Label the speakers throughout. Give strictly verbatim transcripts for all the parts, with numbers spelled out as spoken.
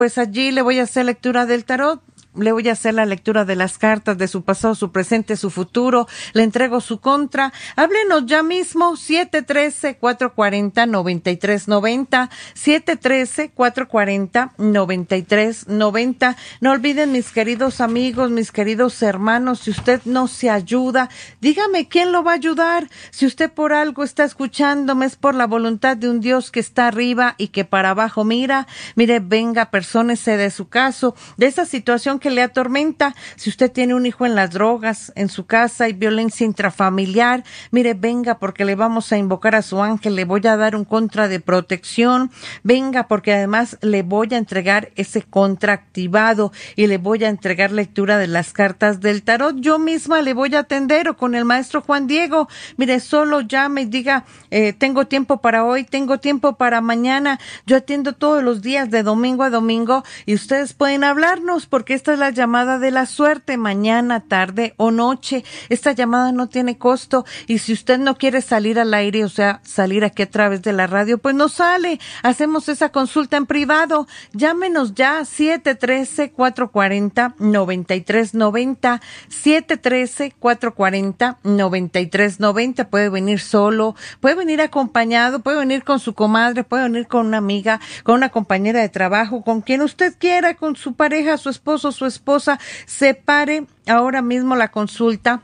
Speaker 1: pues allí le voy a hacer lectura del tarot. Le voy a hacer la lectura de las cartas de su pasado, su presente, su futuro. Le entrego su contra. Háblenos ya mismo, siete uno tres, cuatro cuatro cero, nueve tres nueve cero, siete uno tres, cuatro cuatro cero, nueve tres nueve cero. No olviden, mis queridos amigos, mis queridos hermanos, si usted no se ayuda, dígame quién lo va a ayudar. Si usted por algo está escuchándome, es por la voluntad de un Dios que está arriba y que para abajo mira. Mire, venga, persónese de su caso, de esa situación que le atormenta. Si usted tiene un hijo en las drogas, en su casa hay violencia intrafamiliar, mire, venga, porque le vamos a invocar a su ángel, le voy a dar un contra de protección. Venga, porque además le voy a entregar ese contra activado y le voy a entregar lectura de las cartas del tarot. Yo misma le voy a atender, o con el maestro Juan Diego. Mire, solo llame y diga, eh, tengo tiempo para hoy, tengo tiempo para mañana. Yo atiendo todos los días de domingo a domingo y ustedes pueden hablarnos, porque esta es la llamada de la suerte, mañana, tarde o noche. Esta llamada no tiene costo, y si usted no quiere salir al aire, o sea, salir aquí a través de la radio, pues no sale. Hacemos esa consulta en privado. Llámenos ya, siete uno tres, cuatro cuatro cero, nueve tres nueve cero, siete uno tres, cuatro cuatro cero, nueve tres nueve cero. Puede venir solo, puede venir acompañado, puede venir con su comadre, puede venir con una amiga, con una compañera de trabajo, con quien usted quiera, con su pareja, su esposo, su esposa. Separe ahora mismo la consulta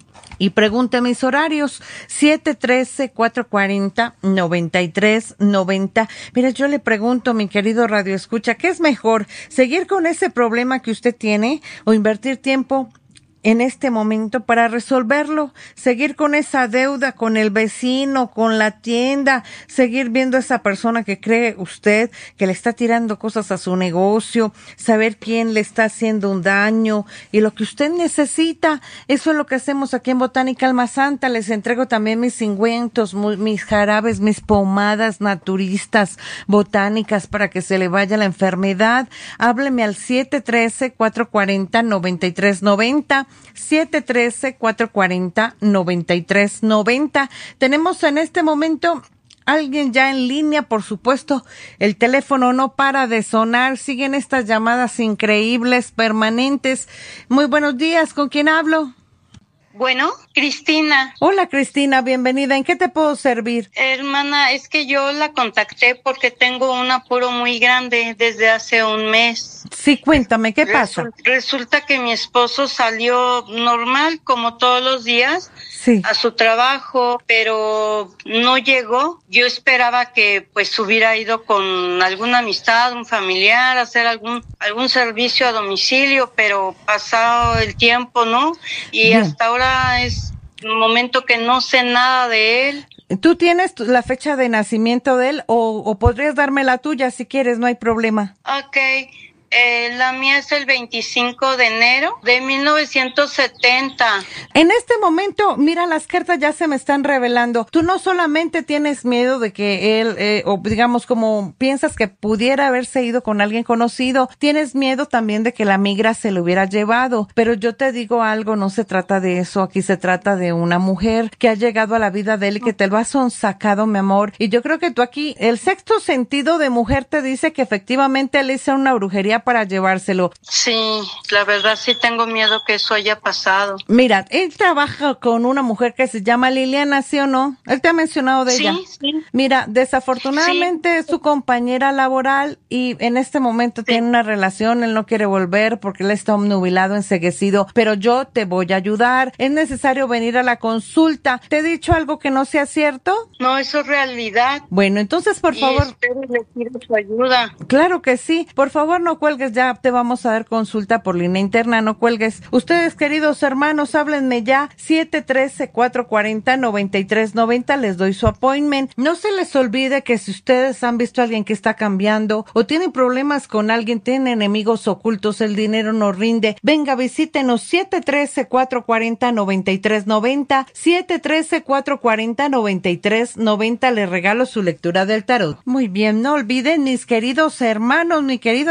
Speaker 1: y pregunte mis horarios, siete uno tres, cuatro cuatro cero, nueve tres nueve cero. Mira, yo le pregunto, mi querido Radio Escucha, ¿qué es mejor? ¿Seguir con ese problema que usted tiene o invertir tiempo en este momento para resolverlo? Seguir con esa deuda con el vecino, con la tienda, seguir viendo a esa persona que cree usted que le está tirando cosas a su negocio, saber quién le está haciendo un daño y lo que usted necesita. Eso es lo que hacemos aquí en Botánica Alma Santa. Les entrego también mis ungüentos, mis jarabes, mis pomadas naturistas botánicas para que se le vaya la enfermedad. Hábleme al siete uno tres, cuatro cuatro cero, nueve tres nueve cero. siete uno tres, cuatro cuatro cero, nueve tres nueve cero. Tenemos en este momento alguien ya en línea, por supuesto. El teléfono no para de sonar. Siguen estas llamadas increíbles, permanentes. Muy buenos días. ¿Con quién hablo?
Speaker 2: Bueno, Cristina.
Speaker 1: Hola, Cristina, bienvenida. ¿En qué te puedo servir?
Speaker 2: Hermana, es que yo la contacté porque tengo un apuro muy grande desde hace un mes.
Speaker 1: Sí, cuéntame, ¿qué pasa?
Speaker 2: Resul- resulta que mi esposo salió normal, como todos los días,
Speaker 1: sí,
Speaker 2: a su trabajo, pero no llegó. Yo esperaba que pues hubiera ido con alguna amistad, un familiar, a hacer algún algún servicio a domicilio, pero pasado el tiempo, ¿no? Y
Speaker 1: Bien.
Speaker 2: hasta ahora es un momento que no sé nada de él.
Speaker 1: ¿Tú tienes la fecha de nacimiento de él o, o podrías darme la tuya si quieres? No hay problema.
Speaker 2: Okay. Eh, la mía es el veinticinco de enero de mil novecientos setenta.
Speaker 1: En este momento, mira, las cartas ya se me están revelando. Tú no solamente tienes miedo de que él, eh, o digamos como piensas que pudiera haberse ido con alguien conocido, tienes miedo también de que la migra se lo hubiera llevado. Pero yo te digo algo, no se trata de eso. Aquí se trata de una mujer que ha llegado a la vida de él y que te lo ha sonsacado, mi amor. Y yo creo que tú aquí, el sexto sentido de mujer te dice que efectivamente él hizo una brujería para llevárselo.
Speaker 2: Sí, la verdad sí tengo miedo que eso haya pasado.
Speaker 1: Mira, él trabaja con una mujer que se llama Liliana, ¿sí o no? Él te ha mencionado de
Speaker 2: sí,
Speaker 1: ella.
Speaker 2: Sí.
Speaker 1: Mira, desafortunadamente sí. Es su compañera laboral y en este momento sí. Tiene una relación, él no quiere volver porque él está obnubilado, enceguecido, pero yo te voy a ayudar. Es necesario venir a la consulta. ¿Te he dicho algo que no sea cierto?
Speaker 2: No, eso es realidad.
Speaker 1: Bueno, entonces, por
Speaker 2: y
Speaker 1: favor.
Speaker 2: espero y le pido su ayuda.
Speaker 1: Claro que sí. Por favor, no cuelgues, ya te vamos a dar consulta por línea interna, no cuelgues. Ustedes, queridos hermanos, háblenme ya, siete uno tres, cuatro cuatro cero, nueve tres nueve cero, les doy su appointment. No se les olvide que si ustedes han visto a alguien que está cambiando o tienen problemas con alguien, tienen enemigos ocultos, el dinero no rinde, venga, visítenos, siete uno tres, cuatro cuatro cero, nueve tres nueve cero, siete uno tres, cuatro cuatro cero, nueve tres nueve cero, les regalo su lectura del tarot. Muy bien, no olviden, mis queridos hermanos, mi querido Radio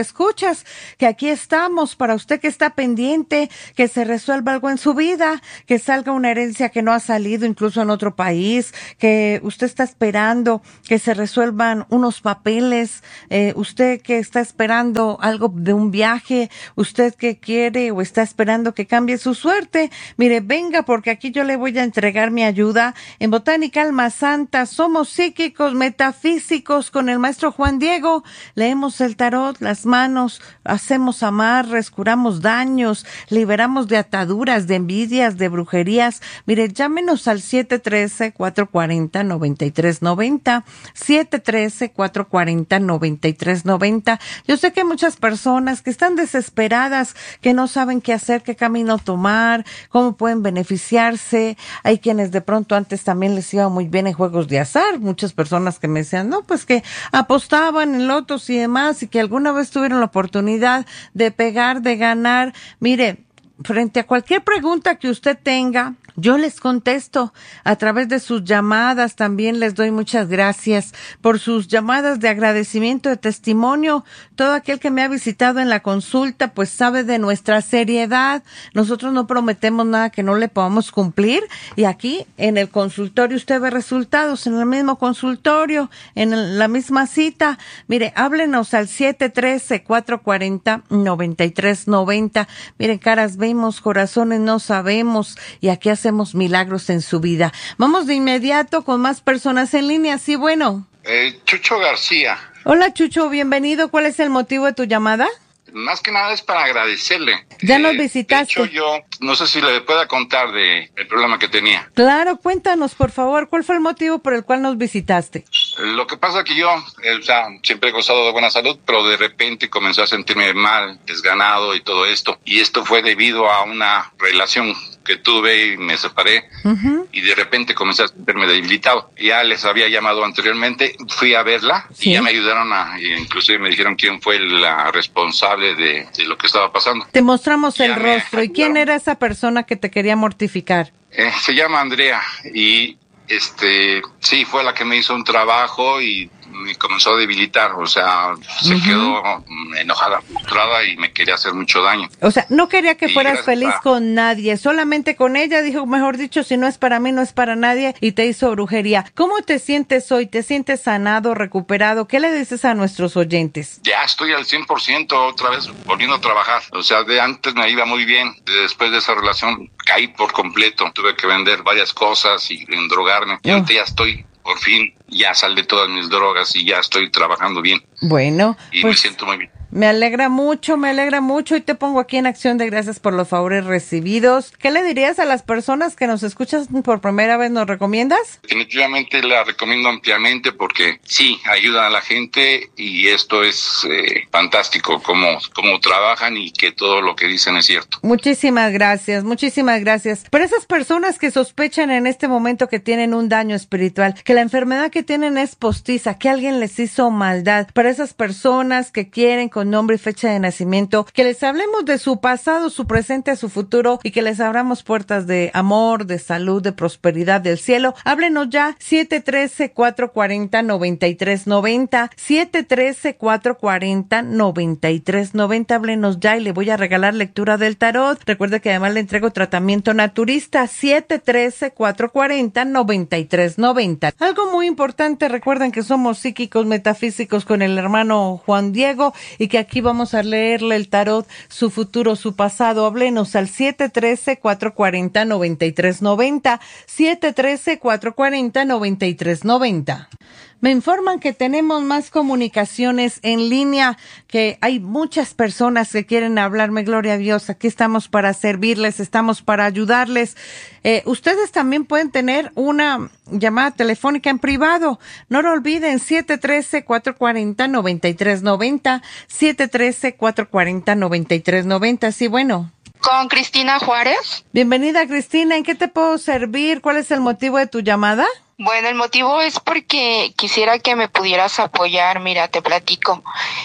Speaker 1: escuchas, que aquí estamos para usted que está pendiente, que se resuelva algo en su vida, que salga una herencia que no ha salido incluso en otro país, que usted está esperando que se resuelvan unos papeles, eh, usted que está esperando algo de un viaje, usted que quiere o está esperando que cambie su suerte. Mire, venga, porque aquí yo le voy a entregar mi ayuda. En Botánica Alma Santa somos psíquicos, metafísicos con el maestro Juan Diego. Leemos el tarot, las manos, hacemos amarres, curamos daños, liberamos de ataduras, de envidias, de brujerías. Mire, llámenos al siete uno tres, cuatro cuatro cero, nueve tres nueve cero, siete uno tres, cuatro cuatro cero, nueve tres nueve cero. Yo sé que hay muchas personas que están desesperadas, que no saben qué hacer, qué camino tomar, cómo pueden beneficiarse. Hay quienes de pronto antes también les iba muy bien en juegos de azar. Muchas personas que me decían, no, pues que apostaban en lotos y demás y que alguna vez tuvieron la oportunidad de pegar, de ganar. Mire, frente a cualquier pregunta que usted tenga, yo les contesto a través de sus llamadas. También les doy muchas gracias por sus llamadas de agradecimiento, de testimonio. Todo aquel que me ha visitado en la consulta, pues sabe de nuestra seriedad. Nosotros no prometemos nada que no le podamos cumplir. Y aquí en el consultorio usted ve resultados, en el mismo consultorio, en la misma cita. Mire, háblenos al siete uno tres, cuatro cuatro cero, nueve tres nueve cero. Miren, caras vemos, corazones no sabemos. Y aquí hacemos milagros en su vida. Vamos de inmediato con más personas en línea. Sí, bueno.
Speaker 3: Eh, Chucho García.
Speaker 1: Hola, Chucho, bienvenido. ¿Cuál es el motivo de tu llamada?
Speaker 3: Más que nada es para agradecerle.
Speaker 1: Ya
Speaker 3: eh,
Speaker 1: nos visitaste.
Speaker 3: De hecho, yo no sé si le pueda contar de el problema que tenía.
Speaker 1: Claro, cuéntanos, por favor, ¿cuál fue el motivo por el cual nos visitaste?
Speaker 3: Lo que pasa que yo, eh, o sea, siempre he gozado de buena salud, pero de repente comencé a sentirme mal, desganado y todo esto. Y esto fue debido a una relación que tuve y me separé, uh-huh. Y de repente comencé a sentirme debilitado. Ya les había llamado anteriormente, fui a verla, ¿sí? Y ya me ayudaron a, inclusive me dijeron quién fue la responsable de, de lo que estaba pasando.
Speaker 1: Te mostramos el rostro. ¿Y quién era esa persona que te quería mortificar?
Speaker 3: Eh, se llama Andrea y este sí fue la que me hizo un trabajo y me comenzó a debilitar, o sea, se uh-huh. quedó enojada, frustrada y me quería hacer mucho daño.
Speaker 1: O sea, no quería que
Speaker 3: y
Speaker 1: fueras feliz a... con nadie, solamente con ella. Dijo, mejor dicho, si no es para mí, no es para nadie, y te hizo brujería. ¿Cómo te sientes hoy? ¿Te sientes sanado, recuperado? ¿Qué le dices a nuestros oyentes?
Speaker 3: Ya estoy al cien por ciento otra vez volviendo a trabajar. O sea, de antes me iba muy bien, después de esa relación caí por completo, tuve que vender varias cosas y endrogarme, y oh. ahorita ya estoy, por fin, ya salí de todas mis drogas y ya estoy trabajando bien.
Speaker 1: Bueno,
Speaker 3: y
Speaker 1: pues,
Speaker 3: me siento muy bien.
Speaker 1: Me alegra mucho, me alegra mucho y te pongo aquí en acción de gracias por los favores recibidos. ¿Qué le dirías a las personas que nos escuchas por primera vez? ¿Nos recomiendas?
Speaker 3: Definitivamente la recomiendo ampliamente porque sí, ayudan a la gente y esto es eh, fantástico, cómo, cómo trabajan y que todo lo que dicen es cierto.
Speaker 1: Muchísimas gracias, muchísimas gracias. Para esas personas que sospechan en este momento que tienen un daño espiritual, que la enfermedad que tienen es postiza, que alguien les hizo maldad, para esas personas que quieren con nombre y fecha de nacimiento, que les hablemos de su pasado, su presente, su futuro y que les abramos puertas de amor, de salud, de prosperidad del cielo. Háblenos ya, siete uno tres, cuatro cuatro cero, nueve tres nueve cero, siete uno tres, cuatro cuatro cero, nueve tres nueve cero. Háblenos ya y le voy a regalar lectura del tarot. Recuerde que además le entrego tratamiento naturista, siete uno tres, cuatro cuatro cero, nueve tres nueve cero. Algo muy importante, recuerden que somos psíquicos metafísicos con el hermano Juan Diego y que aquí vamos a leerle el tarot, su futuro, su pasado. Háblenos al siete uno tres, cuatro cuatro cero, nueve tres nueve cero, siete uno tres, cuatro cuatro cero, nueve tres nueve cero. Me informan que tenemos más comunicaciones en línea, que hay muchas personas que quieren hablarme. Gloria a Dios, aquí estamos para servirles, estamos para ayudarles. Eh, ustedes también pueden tener una llamada telefónica en privado. No lo olviden, siete uno tres, cuatro cuatro cero, nueve tres nueve cero, siete uno tres, cuatro cuatro cero, nueve tres nueve cero. Sí, bueno.
Speaker 4: Con Cristina Juárez.
Speaker 1: Bienvenida, Cristina. ¿En qué te puedo servir? ¿Cuál es el motivo de tu llamada?
Speaker 4: Bueno, el motivo es porque quisiera que me pudieras apoyar. Mira, te platico.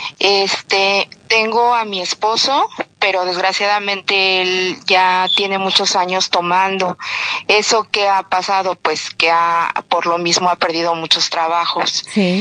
Speaker 4: Este, tengo a mi esposo, pero desgraciadamente él ya tiene muchos años tomando. ¿Eso qué ha pasado? Pues que ha, por lo mismo ha perdido muchos trabajos.
Speaker 1: Sí.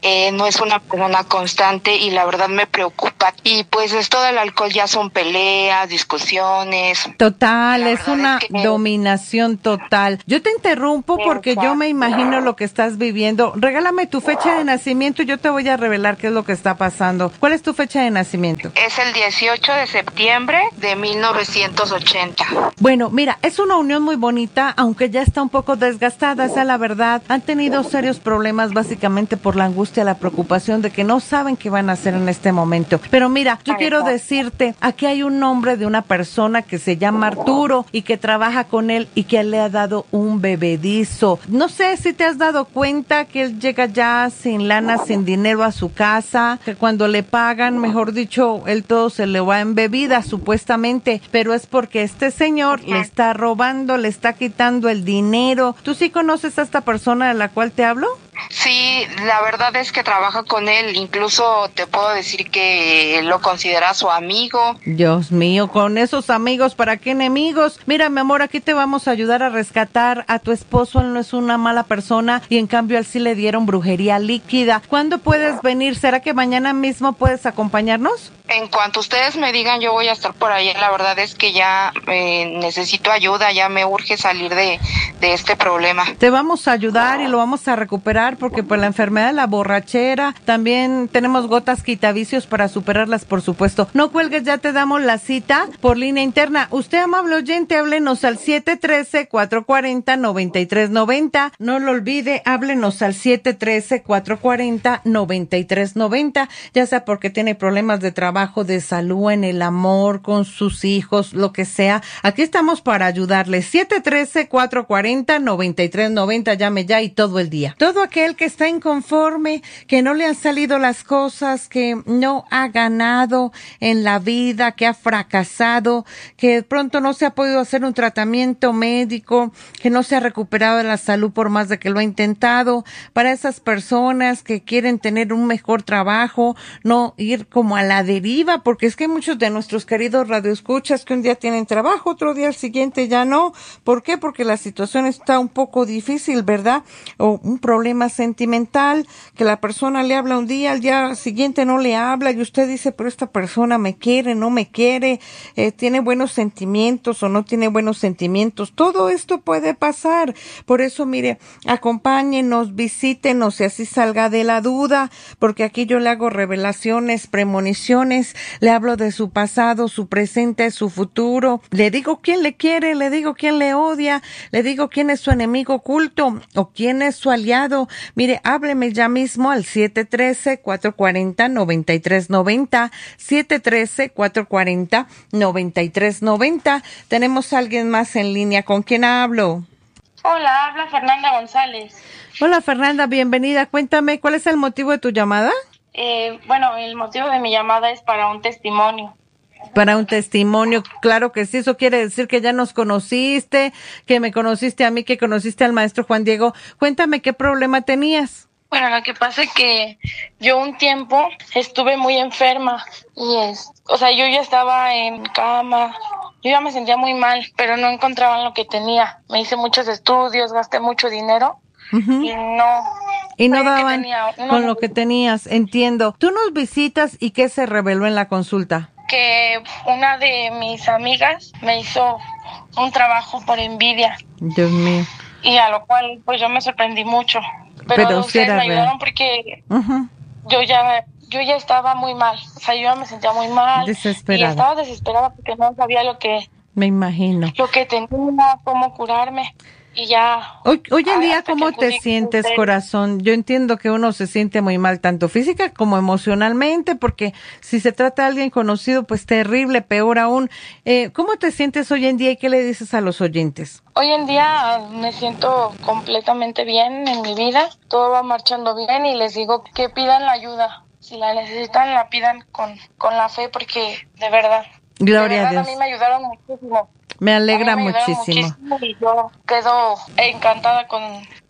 Speaker 4: eh, no es una persona constante y la verdad me preocupa. Y pues esto del alcohol ya son peleas, discusiones.
Speaker 1: Total, es una
Speaker 4: es que...
Speaker 1: dominación total. Yo te interrumpo porque Exacto. yo me imagino lo que estás viviendo. Regálame tu fecha de nacimiento y yo te voy a revelar qué es lo que está pasando. ¿Cuál es tu fecha de nacimiento?
Speaker 4: Es el dieciocho de septiembre de mil novecientos ochenta.
Speaker 1: Bueno, mira, es una unión muy bonita, aunque ya está un poco desgastada, esa es la verdad. Han tenido serios problemas básicamente por la angustia, la preocupación de que no saben qué van a hacer en este momento. Pero mira, yo Ay, quiero no. decirte, aquí hay un nombre de una persona que se llama Arturo y que trabaja con él y que le ha dado un bebedizo. No sé si te has dado cuenta que él llega ya sin lana, sin dinero a su casa, que cuando le pagan, mejor dicho, él todo se le va en bebida, supuestamente, pero es porque este señor le está robando, le está quitando el dinero. ¿Tú sí conoces a esta persona de la cual te hablo?
Speaker 4: Sí, la verdad es que trabaja con él, incluso te puedo decir que lo considera su amigo.
Speaker 1: Dios mío, con esos amigos, ¿para qué enemigos? Mira, mi amor, aquí te vamos a ayudar a rescatar a tu esposo, él no es una mala persona y en cambio a él sí le dieron brujería líquida. ¿Cuándo puedes venir? ¿Será que mañana mismo puedes acompañarnos?
Speaker 4: En cuanto ustedes me digan, yo voy a estar por ahí. La verdad es que ya eh, necesito ayuda, ya me urge salir de, de este problema.
Speaker 1: Te vamos a ayudar y lo vamos a recuperar porque por la enfermedad de la borrachera también tenemos gotas quitavicios para superarlas, por supuesto. No cuelgues, ya te damos la cita por línea interna. Usted, amable oyente, háblenos al siete uno tres, cuatro cuatro cero, nueve tres nueve cero. No lo olvide, háblenos al siete uno tres, cuatro cuatro cero, nueve tres nueve cero, ya sea porque tiene problemas de trabajo, de salud, en el amor, con sus hijos, lo que sea. Aquí estamos para ayudarle. siete uno tres, cuatro cuatro cero, nueve tres nueve cero, llame ya y todo el día. Todo aquel que está inconforme, que no le han salido las cosas, que no ha ganado en la vida, que ha fracasado, que de pronto no se ha podido hacer un tratamiento médico, que no se ha recuperado de la salud por más de que lo ha intentado. Para esas personas que quieren tener un mejor trabajo, no ir como a la deriva, porque es que muchos de nuestros queridos radioescuchas que un día tienen trabajo, otro día al siguiente ya no. ¿Por qué? Porque la situación está un poco difícil, ¿verdad? O un problema sentimental, que la persona le habla un día, al día siguiente no le habla y usted dice, pero esta persona me quiere, no me quiere, eh, tiene buenos sentimientos o no tiene buenos sentimientos. Todo esto puede pasar. Por eso, mire, acompáñenos, visítenos y así salga de la duda, porque aquí yo le hago revelaciones, premoniciones, le hablo de su pasado, su presente, su futuro, le digo quién le quiere, le digo quién le odia, le digo quién es su enemigo oculto o quién es su aliado. Mire, hábleme ya mismo al siete uno tres, cuatro cuatro cero, nueve tres nueve cero, siete uno tres, cuatro cuatro cero, nueve tres nueve cero. Tenemos a alguien más en línea. ¿Con quién hablo?
Speaker 5: Hola, habla Fernanda González.
Speaker 1: Hola, Fernanda, bienvenida. Cuéntame, ¿cuál es el motivo de tu llamada?
Speaker 5: Eh, bueno, el motivo de mi llamada es para un testimonio.
Speaker 1: Para un testimonio, claro que sí, eso quiere decir que ya nos conociste, que me conociste a mí, que conociste al maestro Juan Diego. Cuéntame, ¿qué problema tenías?
Speaker 5: Bueno, lo que pasa es que yo un tiempo estuve muy enferma y es, o sea, yo ya estaba en cama, yo ya me sentía muy mal, pero no encontraban lo que tenía. Me hice muchos estudios, gasté mucho dinero uh-huh. y no...
Speaker 1: Y no daban tenía, no, con lo que tenías, entiendo. Tú nos visitas y ¿qué se reveló en la consulta?
Speaker 5: Que una de mis amigas me hizo un trabajo por envidia.
Speaker 1: Dios mío.
Speaker 5: Y a lo cual pues yo me sorprendí mucho. Pero, Pero ustedes me ayudaron porque uh-huh. yo ya yo ya estaba muy mal. O sea, yo ya me sentía muy mal.
Speaker 1: Desesperada.
Speaker 5: Y estaba desesperada porque no sabía lo que...
Speaker 1: Me imagino.
Speaker 5: Lo que tenía, cómo curarme. Y ya.
Speaker 1: Hoy, hoy en día, ¿cómo te sientes, corazón? Yo entiendo que uno se siente muy mal, tanto física como emocionalmente, porque si se trata de alguien conocido, pues terrible, peor aún. Eh, ¿Cómo te sientes hoy en día y qué le dices a los oyentes?
Speaker 5: Hoy en día me siento completamente bien en mi vida, todo va marchando bien y les digo que pidan la ayuda. Si la necesitan, la pidan con, con la fe, porque de verdad,
Speaker 1: Gloria
Speaker 5: de verdad
Speaker 1: a Dios.
Speaker 5: A mí me ayudaron muchísimo.
Speaker 1: Me alegra
Speaker 5: me
Speaker 1: muchísimo.
Speaker 5: muchísimo. Y yo quedo encantada con,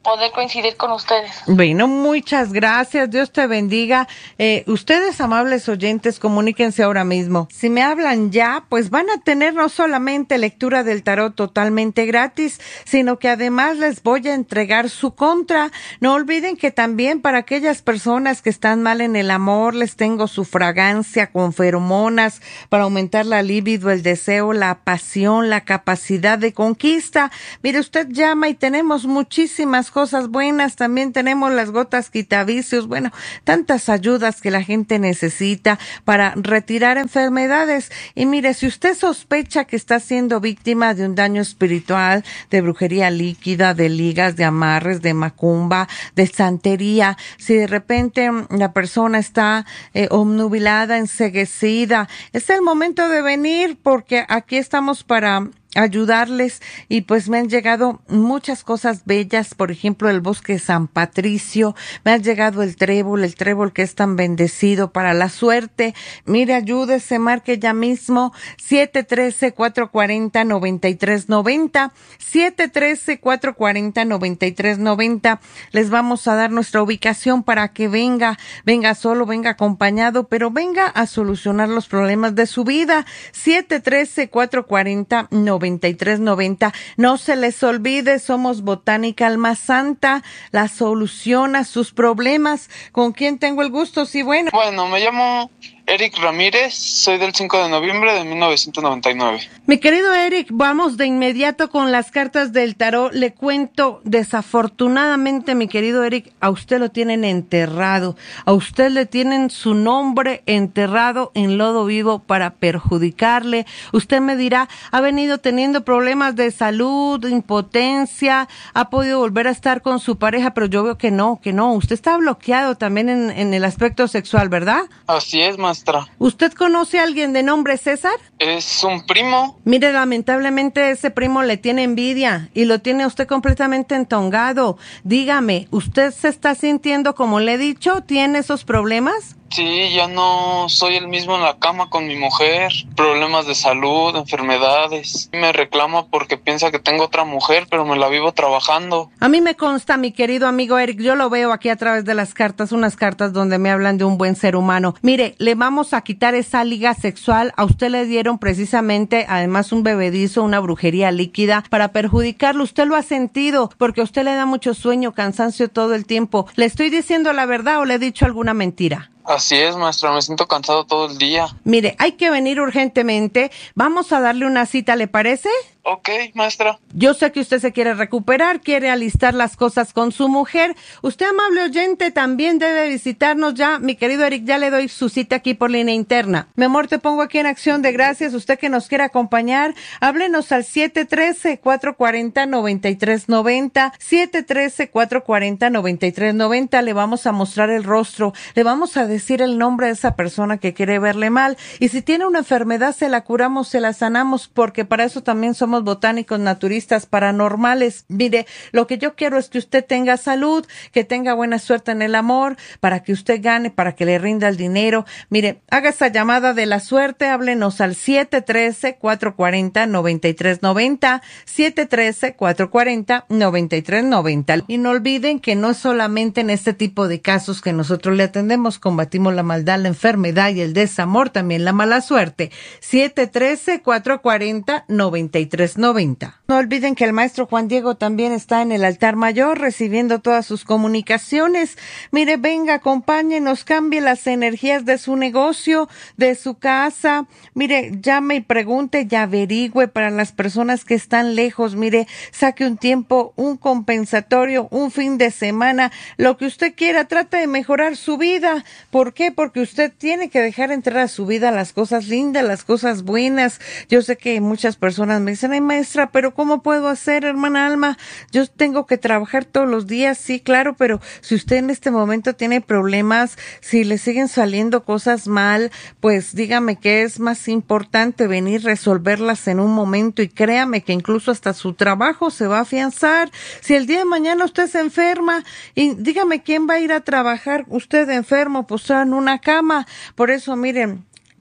Speaker 5: poder coincidir con ustedes.
Speaker 1: Bueno, muchas gracias. Dios te bendiga. Eh, ustedes, amables oyentes, comuníquense ahora mismo. Si me hablan ya, pues van a tener no solamente lectura del tarot totalmente gratis, sino que además les voy a entregar su contra. No olviden que también para aquellas personas que están mal en el amor, les tengo su fragancia con feromonas para aumentar la libido, el deseo, la pasión, la capacidad de conquista. Mire, usted llama y tenemos muchísimas cosas buenas. También tenemos las gotas quitavicios. Bueno, tantas ayudas que la gente necesita para retirar enfermedades. Y mire, si usted sospecha que está siendo víctima de un daño espiritual, de brujería líquida, de ligas, de amarres, de macumba, de santería, si de repente la persona está eh, obnubilada, enceguecida, es el momento de venir, porque aquí estamos para ayudarles. Y pues me han llegado muchas cosas bellas, por ejemplo el bosque de San Patricio, me ha llegado el trébol, el trébol que es tan bendecido para la suerte. Mire, ayúdese, marque ya mismo siete uno tres, cuatro cuatro cero, nueve tres nueve cero, siete uno tres, cuatro cuatro cero, nueve tres nueve cero. Les vamos a dar nuestra ubicación para que venga, venga solo, venga acompañado, pero venga a solucionar los problemas de su vida. siete uno tres, cuatro cuatro cero, nueve tres nueve cero. No se les olvide, somos Botánica Alma Santa, la solución a sus problemas. ¿Con quién tengo el gusto? Sí, bueno.
Speaker 6: Bueno, me llamo Eric Ramírez, soy del cinco de noviembre de mil novecientos noventa y nueve.
Speaker 1: Mi querido Eric, vamos de inmediato con las cartas del tarot. Le cuento, desafortunadamente, mi querido Eric, a usted lo tienen enterrado. A usted le tienen su nombre enterrado en lodo vivo para perjudicarle. Usted me dirá, ha venido teniendo problemas de salud, impotencia, ha podido volver a estar con su pareja, pero yo veo que no, que no. Usted está bloqueado también en, en el aspecto sexual, ¿verdad?
Speaker 6: Así es, maestra.
Speaker 1: ¿Usted conoce a alguien de nombre César?
Speaker 6: Es un primo.
Speaker 1: Mire, lamentablemente ese primo le tiene envidia y lo tiene usted completamente entongado. Dígame, ¿usted se está sintiendo como le he dicho? ¿Tiene esos problemas?
Speaker 6: Sí, ya no soy el mismo en la cama con mi mujer, problemas de salud, enfermedades. Me reclama porque piensa que tengo otra mujer, pero me la vivo trabajando.
Speaker 1: A mí me consta, mi querido amigo Eric, yo lo veo aquí a través de las cartas, unas cartas donde me hablan de un buen ser humano. Mire, le vamos a quitar esa liga sexual. A usted le dieron precisamente, además, un bebedizo, una brujería líquida para perjudicarlo. Usted lo ha sentido porque a usted le da mucho sueño, cansancio todo el tiempo. ¿Le estoy diciendo la verdad o le he dicho alguna mentira?
Speaker 6: Así es, maestra, me siento cansado todo el día.
Speaker 1: Mire, hay que venir urgentemente. Vamos a darle una cita, ¿le parece?
Speaker 6: Ok, maestra.
Speaker 1: Yo sé que usted se quiere recuperar, quiere alistar las cosas con su mujer. Usted, amable oyente, también debe visitarnos ya. Mi querido Eric, ya le doy su cita aquí por línea interna. Mi amor, te pongo aquí en acción de gracias. Usted que nos quiere acompañar, háblenos al siete uno tres, cuatro cuatro cero, nueve tres nueve cero, siete uno tres, cuatro cuatro cero, nueve tres nueve cero. Le vamos a mostrar el rostro, le vamos a decir el nombre de esa persona que quiere verle mal. Y si tiene una enfermedad, se la curamos, se la sanamos, porque para eso también somos botánicos naturistas paranormales. Mire, lo que yo quiero es que usted tenga salud, que tenga buena suerte en el amor, para que usted gane, para que le rinda el dinero. Mire, haga esa llamada de la suerte, háblenos al siete uno tres, cuatro cuatro cero, nueve tres nueve cero, siete uno tres, cuatro cuatro cero, nueve tres nueve cero. Y no olviden que no es solamente en este tipo de casos que nosotros le atendemos, combatimos la maldad, la enfermedad y el desamor, también la mala suerte. siete uno tres, cuatro cuatro cero, nueve tres nueve cero. No olviden que el maestro Juan Diego también está en el altar mayor recibiendo todas sus comunicaciones. Mire, venga, acompáñenos, cambie las energías de su negocio, de su casa. Mire, llame y pregunte y averigüe para las personas que están lejos. Mire, saque un tiempo, un compensatorio, un fin de semana, lo que usted quiera. Trate de mejorar su vida. ¿Por qué? Porque usted tiene que dejar entrar a su vida las cosas lindas, las cosas buenas. Yo sé que muchas personas me dicen, ay, maestra, pero ¿cómo puedo hacer, hermana Alma? Yo tengo que trabajar todos los días. Sí, claro, pero si usted en este momento tiene problemas, si le siguen saliendo cosas mal, pues dígame que es más importante venir a resolverlas en un momento, y créame que incluso hasta su trabajo se va a afianzar. Si el día de mañana usted se enferma, y dígame quién va a ir a trabajar, usted enfermo, pues en una cama. Por eso, miren,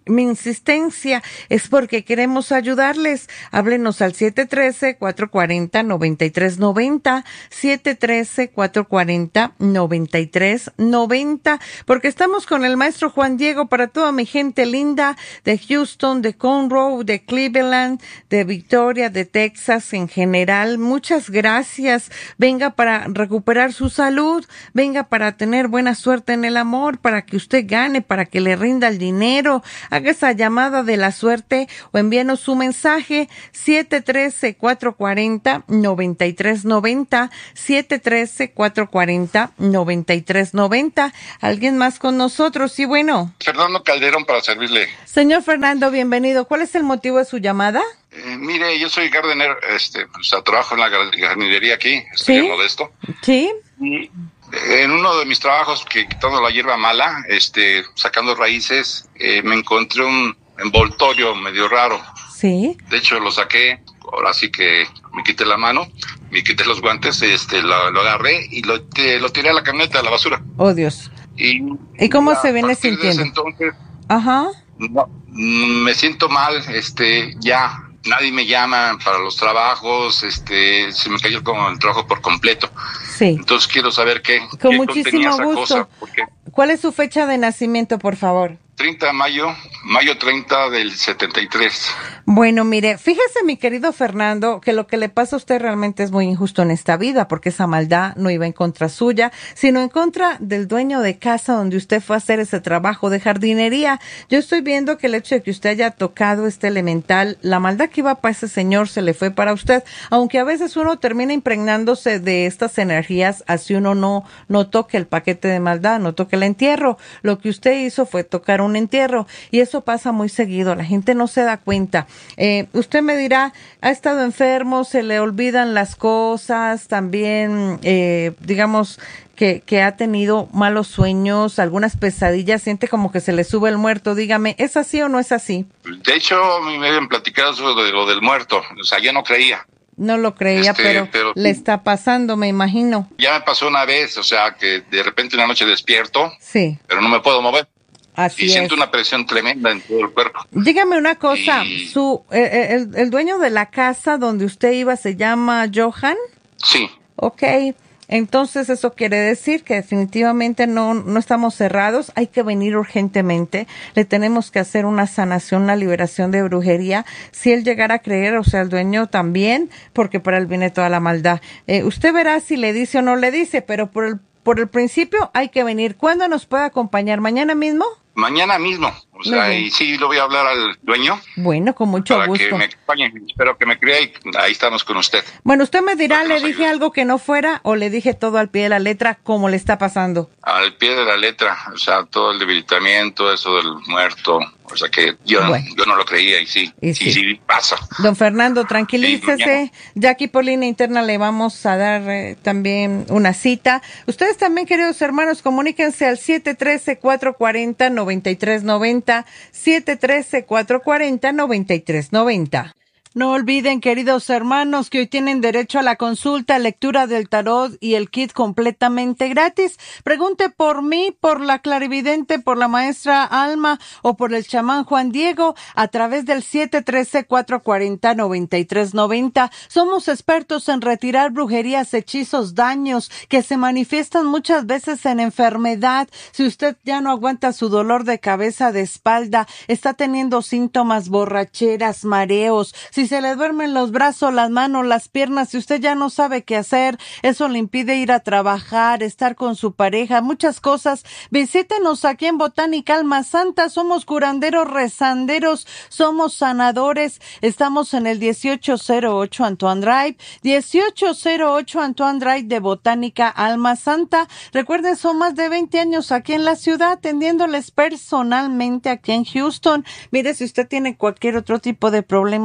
Speaker 1: mi insistencia es porque queremos ayudarles. Háblenos al siete uno tres, cuatro cuatro cero, nueve tres nueve cero, siete uno tres, cuatro cuatro cero, nueve tres nueve cero, porque estamos con el maestro Juan Diego para toda mi gente linda de Houston, de Conroe, de Cleveland, de Victoria, de Texas en general. Muchas gracias. Venga para recuperar su salud, venga para tener buena suerte en el amor, para que usted gane, para que le rinda el dinero. Haga esa llamada de la suerte o envíenos su mensaje siete uno tres, cuatro cuatro cero, nueve tres nueve cero, siete uno tres, cuatro cuatro cero, nueve tres nueve cero. ¿Alguien más con nosotros? Sí, bueno.
Speaker 3: Fernando Calderón, para servirle.
Speaker 1: Señor Fernando, bienvenido. ¿Cuál es el motivo de su llamada?
Speaker 3: Eh, mire, yo soy gardener, este, o sea, trabajo en la jardinería aquí, estoy
Speaker 1: ¿Sí?
Speaker 3: modesto.
Speaker 1: Sí.
Speaker 3: Y en uno de mis trabajos, que quitando la hierba mala, este, sacando raíces, eh, me encontré un envoltorio medio raro.
Speaker 1: Sí.
Speaker 3: De hecho, lo saqué, ahora sí que me quité la mano, me quité los guantes, este, lo, lo agarré y lo, te, lo tiré a la camioneta, a la basura.
Speaker 1: Oh, Dios.
Speaker 3: Y,
Speaker 1: ¿Y cómo
Speaker 3: a
Speaker 1: se viene
Speaker 3: partir de
Speaker 1: sintiendo?
Speaker 3: ese entonces,
Speaker 1: Ajá.
Speaker 3: no, me siento mal, este, ya. Nadie me llama para los trabajos, este, se me cayó como el trabajo por completo.
Speaker 1: Sí.
Speaker 3: Entonces quiero saber qué,
Speaker 1: Con
Speaker 3: qué
Speaker 1: muchísimo
Speaker 3: contenía esa
Speaker 1: gusto.
Speaker 3: cosa, porque
Speaker 1: ¿Cuál es su fecha de nacimiento, por favor?
Speaker 3: treinta de mayo, mayo treinta del setenta y tres.
Speaker 1: Bueno, mire, fíjese, mi querido Fernando, que lo que le pasa a usted realmente es muy injusto en esta vida, porque esa maldad no iba en contra suya, sino en contra del dueño de casa donde usted fue a hacer ese trabajo de jardinería. Yo estoy viendo que el hecho de que usted haya tocado este elemental, la maldad que iba para ese señor se le fue para usted, aunque a veces uno termina impregnándose de estas energías, así uno no, no toque el paquete de maldad, no toque el entierro. Lo que usted hizo fue tocar un entierro, y eso pasa muy seguido, la gente no se da cuenta. Eh, usted me dirá, ha estado enfermo, se le olvidan las cosas, también, eh, digamos, que, que ha tenido malos sueños, algunas pesadillas, siente como que se le sube el muerto. Dígame, ¿es así o no es así?
Speaker 3: De hecho, me habían platicado sobre lo del muerto, o sea, yo no creía.
Speaker 1: No lo creía,
Speaker 3: Este,
Speaker 1: pero,
Speaker 3: pero-
Speaker 1: le está pasando, me imagino.
Speaker 3: Ya me pasó una vez, o sea, que de repente una noche despierto,
Speaker 1: Sí,
Speaker 3: pero no me puedo mover.
Speaker 1: así
Speaker 3: Y
Speaker 1: es.
Speaker 3: siento una presión tremenda en todo el cuerpo.
Speaker 1: Dígame una cosa,
Speaker 3: Y-
Speaker 1: su eh, el, el dueño de la casa donde usted iba se llama Johan.
Speaker 3: Sí,
Speaker 1: Ok, entonces eso quiere decir que definitivamente no, no estamos cerrados, hay que venir urgentemente, le tenemos que hacer una sanación, una liberación de brujería, si él llegara a creer, o sea, el dueño también, porque para él viene toda la maldad. Eh, usted verá si le dice o no le dice, pero por el, por el principio hay que venir. ¿Cuándo nos puede acompañar? ¿Mañana mismo?
Speaker 3: mañana mismo, o
Speaker 1: Muy
Speaker 3: sea,
Speaker 1: bien.
Speaker 3: y sí, lo voy a hablar al dueño
Speaker 1: Bueno, con mucho
Speaker 3: para
Speaker 1: gusto.
Speaker 3: que me acompañe. Espero que me crea y ahí estamos con usted.
Speaker 1: Bueno, usted me dirá,
Speaker 3: Para que
Speaker 1: ¿le
Speaker 3: nos
Speaker 1: dije
Speaker 3: ayude.
Speaker 1: algo que no fuera o le dije todo al pie de la letra como le está pasando?
Speaker 3: Al pie de la letra, o sea, todo el debilitamiento, eso del muerto, o sea, que yo,
Speaker 1: Bueno.
Speaker 3: yo no lo creía y sí,
Speaker 1: Y
Speaker 3: sí,
Speaker 1: sí.
Speaker 3: sí, pasa.
Speaker 1: Don Fernando, tranquilícese.
Speaker 3: mañana.
Speaker 1: Ya aquí por línea interna le vamos a dar eh, también una cita. Ustedes también, queridos hermanos, comuníquense al siete uno tres, cuatro cuatro cero, nueve tres nueve cero, siete uno tres, cuatro cuatro cero, nueve tres nueve cero. No olviden, queridos hermanos, que hoy tienen derecho a la consulta, lectura del tarot y el kit completamente gratis. Pregunte por mí, por la clarividente, por la maestra Alma o por el chamán Juan Diego a través del siete uno tres, cuatro cuatro cero, nueve tres nueve cero. Somos expertos en retirar brujerías, hechizos, daños que se manifiestan muchas veces en enfermedad. Si usted ya no aguanta su dolor de cabeza, de espalda, está teniendo síntomas, borracheras, mareos, si se le duermen los brazos, las manos, las piernas, si usted ya no sabe qué hacer, eso le impide ir a trabajar, estar con su pareja, muchas cosas, visítenos aquí en Botánica Alma Santa. Somos curanderos, rezanderos, somos sanadores. Estamos en el dieciocho cero ocho Antoine Drive, dieciocho cero ocho Antoine Drive de Botánica Alma Santa. Recuerden, son más de veinte años aquí en la ciudad atendiéndoles personalmente aquí en Houston. Mire, si usted tiene cualquier otro tipo de problema, aquí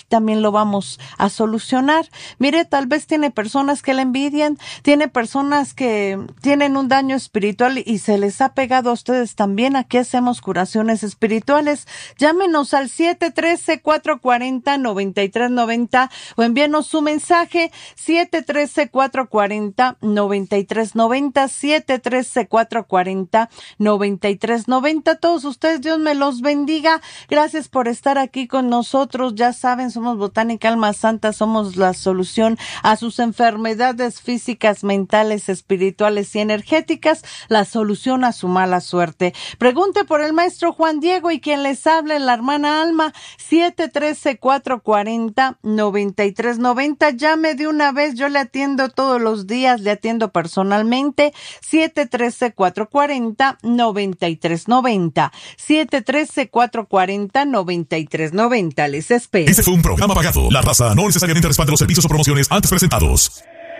Speaker 1: aquí también lo vamos a solucionar. Mire, tal vez tiene personas que la envidian, tiene personas que tienen un daño espiritual y se les ha pegado a ustedes también. Aquí hacemos curaciones espirituales. Llámenos al siete uno tres, cuatro cuatro cero, nueve tres nueve cero o envíenos su mensaje siete uno tres, cuatro cuatro cero, nueve tres nueve cero, siete uno tres, cuatro cuatro cero, nueve tres nueve cero. Todos ustedes, Dios me los bendiga. Gracias por estar aquí con nosotros. Ya saben, somos Botánica Alma Santa, somos la solución a sus enfermedades físicas, mentales, espirituales y energéticas, la solución a su mala suerte. Pregunte por el maestro Juan Diego y quien les habla, la hermana Alma, siete uno tres, cuatro cuatro cero, nueve tres nueve cero. Llame de una vez, yo le atiendo todos los días, le atiendo personalmente, siete uno tres, cuatro cuatro cero, nueve tres nueve cero, siete uno tres, cuatro cuatro cero, nueve tres nueve cero. Les espero.
Speaker 7: Este fue un programa pagado. La raza no necesariamente respalda los servicios o promociones antes presentados.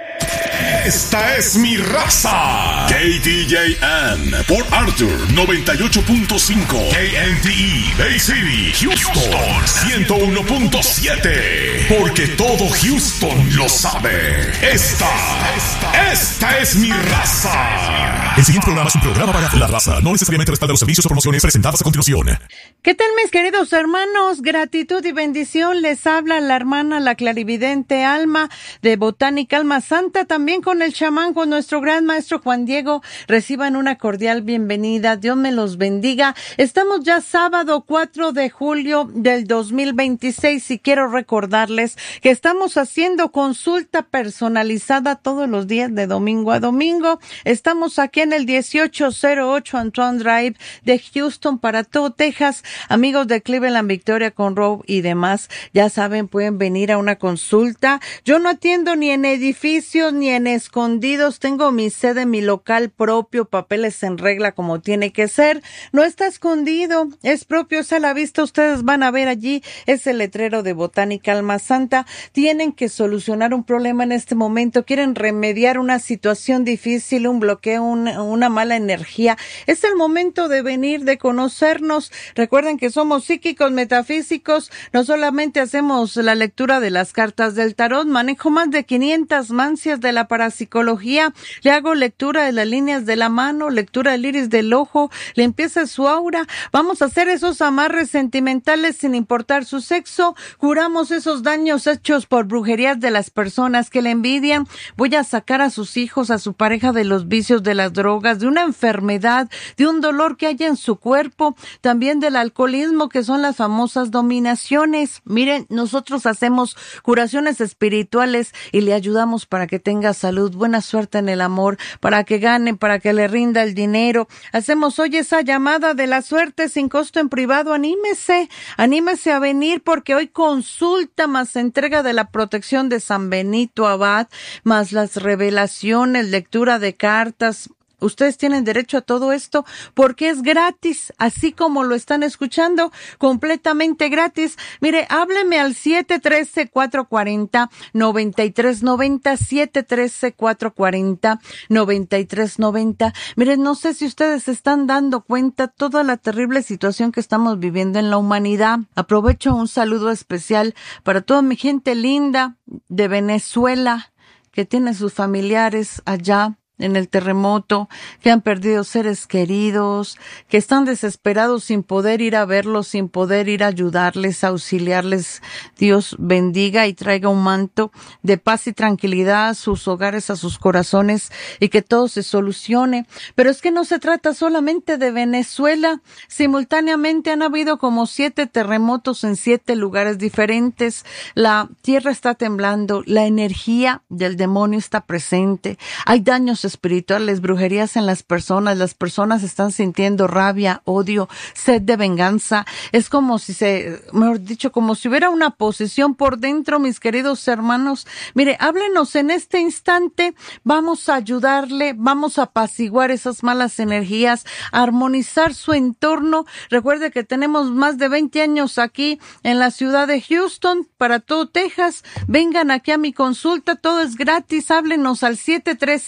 Speaker 7: Esta es mi raza. K T J M por Arthur noventa y ocho punto cinco. K N T E Bay City, Houston ciento uno punto siete. Porque todo Houston lo sabe. Esta, esta, esta es mi raza. El siguiente programa es un programa pagado. La raza no necesariamente respalda los servicios o promociones presentadas a continuación.
Speaker 1: ¿Qué tal, mis queridos hermanos? Gratitud y bendición. Les habla la hermana, la clarividente Alma de Botánica Alma Santa, también con el chamán, con nuestro gran maestro Juan Diego. Reciban una cordial bienvenida. Dios me los bendiga. Estamos ya sábado cuatro de julio del dos mil veintiséis y quiero recordarles que estamos haciendo consulta personalizada todos los días de domingo a domingo. Estamos aquí en el dieciocho cero ocho Antoine Drive de Houston para todo Texas. Amigos de Cleveland, Victoria, Conroe y demás, ya saben, pueden venir a una consulta. Yo no atiendo ni en edificios ni en escondidos. Tengo mi sede, mi local propio, papeles en regla como tiene que ser. No está escondido, es propio, es a la vista. Ustedes van a ver allí, es el letrero de Botánica Alma Santa. Tienen que solucionar un problema en este momento, quieren remediar una situación difícil, un bloqueo, una, una mala energía. Es el momento de venir, de conocernos. Recuerden que somos psíquicos, metafísicos. No solamente hacemos la lectura de las cartas del tarot, manejo más de quinientas mancias de la parapsicología. Le hago lectura de las líneas de la mano, lectura del iris del ojo, le empieza su aura. Vamos a hacer esos amarres sentimentales sin importar su sexo. Curamos esos daños hechos por brujerías de las personas que le envidian. Voy a sacar a sus hijos, a su pareja de los vicios, de las drogas, de una enfermedad, de un dolor que haya en su cuerpo, también del alcoholismo, que son las famosas dominaciones. Miren, nosotros hacemos curaciones espirituales y le ayudamos para que tenga salud, buena suerte en el amor, para que gane, para que le rinda el dinero. Hacemos hoy esa llamada de la suerte sin costo en privado. Anímese, anímese a venir porque hoy consulta más entrega de la protección de San Benito Abad, más las revelaciones, lectura de cartas. Ustedes tienen derecho a todo esto porque es gratis, así como lo están escuchando, completamente gratis. Mire, hábleme al siete uno tres, cuatro cuatro cero, nueve tres nueve cero, siete uno tres, cuatro cuatro cero, nueve tres nueve cero. Miren, no sé si ustedes se están dando cuenta toda la terrible situación que estamos viviendo en la humanidad. Aprovecho un saludo especial para toda mi gente linda de Venezuela que tiene sus familiares allá en el terremoto, que han perdido seres queridos, que están desesperados sin poder ir a verlos, sin poder ir a ayudarles, a auxiliarles. Dios bendiga y traiga un manto de paz y tranquilidad a sus hogares, a sus corazones y que todo se solucione. Pero es que no se trata solamente de Venezuela. Simultáneamente han habido como siete terremotos en siete lugares diferentes. La tierra está temblando, la energía del demonio está presente. Hay daños espirituales, brujerías en las personas, las personas están sintiendo rabia, odio, sed de venganza. Es como si se, mejor dicho, como si hubiera una posesión por dentro, mis queridos hermanos. Mire, háblenos en este instante, vamos a ayudarle, vamos a apaciguar esas malas energías, a armonizar su entorno. Recuerde que tenemos más de veinte años aquí en la ciudad de Houston, para todo Texas. Vengan aquí a mi consulta, todo es gratis. Háblenos al siete uno tres,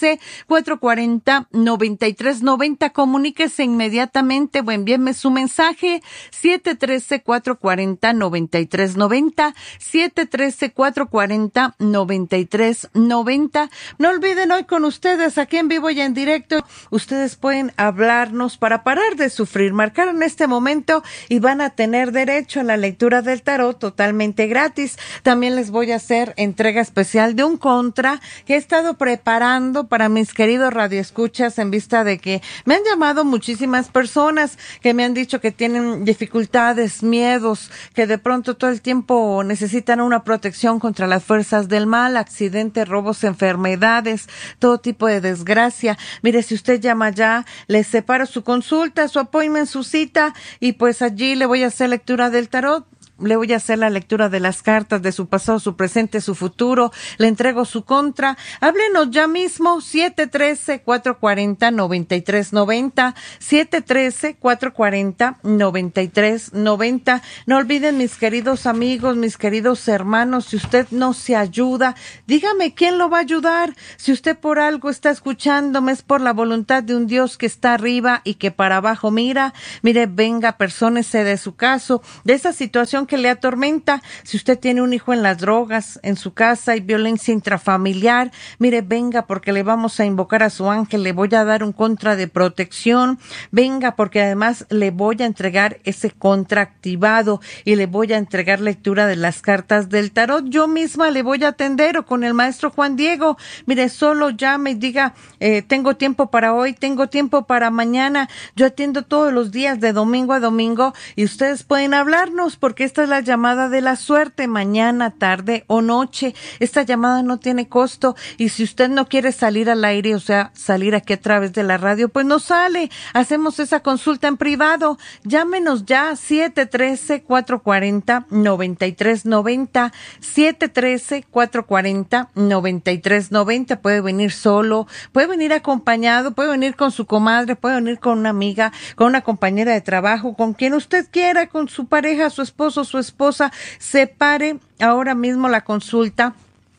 Speaker 1: cuatro cuatro cero, nueve tres nueve cero. Comuníquese inmediatamente o envíeme su mensaje siete uno tres, cuatro cuatro cero, nueve tres nueve cero, siete uno tres, cuatro cuatro cero, nueve tres nueve cero. No olviden, hoy con ustedes aquí en vivo y en directo, ustedes pueden hablarnos para parar de sufrir, marcar en este momento y van a tener derecho a la lectura del tarot totalmente gratis. También les voy a hacer entrega especial de un contra que he estado preparando para mis queridos radioescuchas, en vista de que me han llamado muchísimas personas que me han dicho que tienen dificultades, miedos, que de pronto todo el tiempo necesitan una protección contra las fuerzas del mal, accidentes, robos, enfermedades, todo tipo de desgracia. Mire, si usted llama ya, le separo su consulta, su appointment, su cita, y pues allí le voy a hacer lectura del tarot. Le voy a hacer la lectura de las cartas de su pasado, su presente, su futuro. Le entrego su contra. Háblenos ya mismo, siete uno tres, cuatro cuatro cero, nueve tres nueve cero, siete uno tres, cuatro cuatro cero, nueve tres nueve cero. No olviden, mis queridos amigos, mis queridos hermanos, si usted no se ayuda, dígame quién lo va a ayudar. Si usted por algo está escuchándome, es por la voluntad de un Dios que está arriba y que para abajo mira. Mire, venga, persónese de su caso, de esa situación que le atormenta. Si usted tiene un hijo en las drogas, en su casa hay violencia intrafamiliar, mire, venga, porque le vamos a invocar a su ángel, le voy a dar un contra de protección. Venga, porque además le voy a entregar ese contra activado y le voy a entregar lectura de las cartas del tarot. Yo misma le voy a atender, o con el maestro Juan Diego. Mire, solo llame y diga, eh, tengo tiempo para hoy, tengo tiempo para mañana. Yo atiendo todos los días de domingo a domingo y ustedes pueden hablarnos, porque esta es la llamada de la suerte, mañana, tarde o noche. Esta llamada no tiene costo, y si usted no quiere salir al aire, o sea, salir aquí a través de la radio, pues no sale. Hacemos esa consulta en privado. Llámenos ya, siete uno tres, cuatro cuatro cero, nueve tres nueve cero, siete uno tres, cuatro cuatro cero, nueve tres nueve cero. Puede venir solo, puede venir acompañado, puede venir con su comadre, puede venir con una amiga, con una compañera de trabajo, con quien usted quiera, con su pareja, su esposo, su esposa. Separe ahora mismo la consulta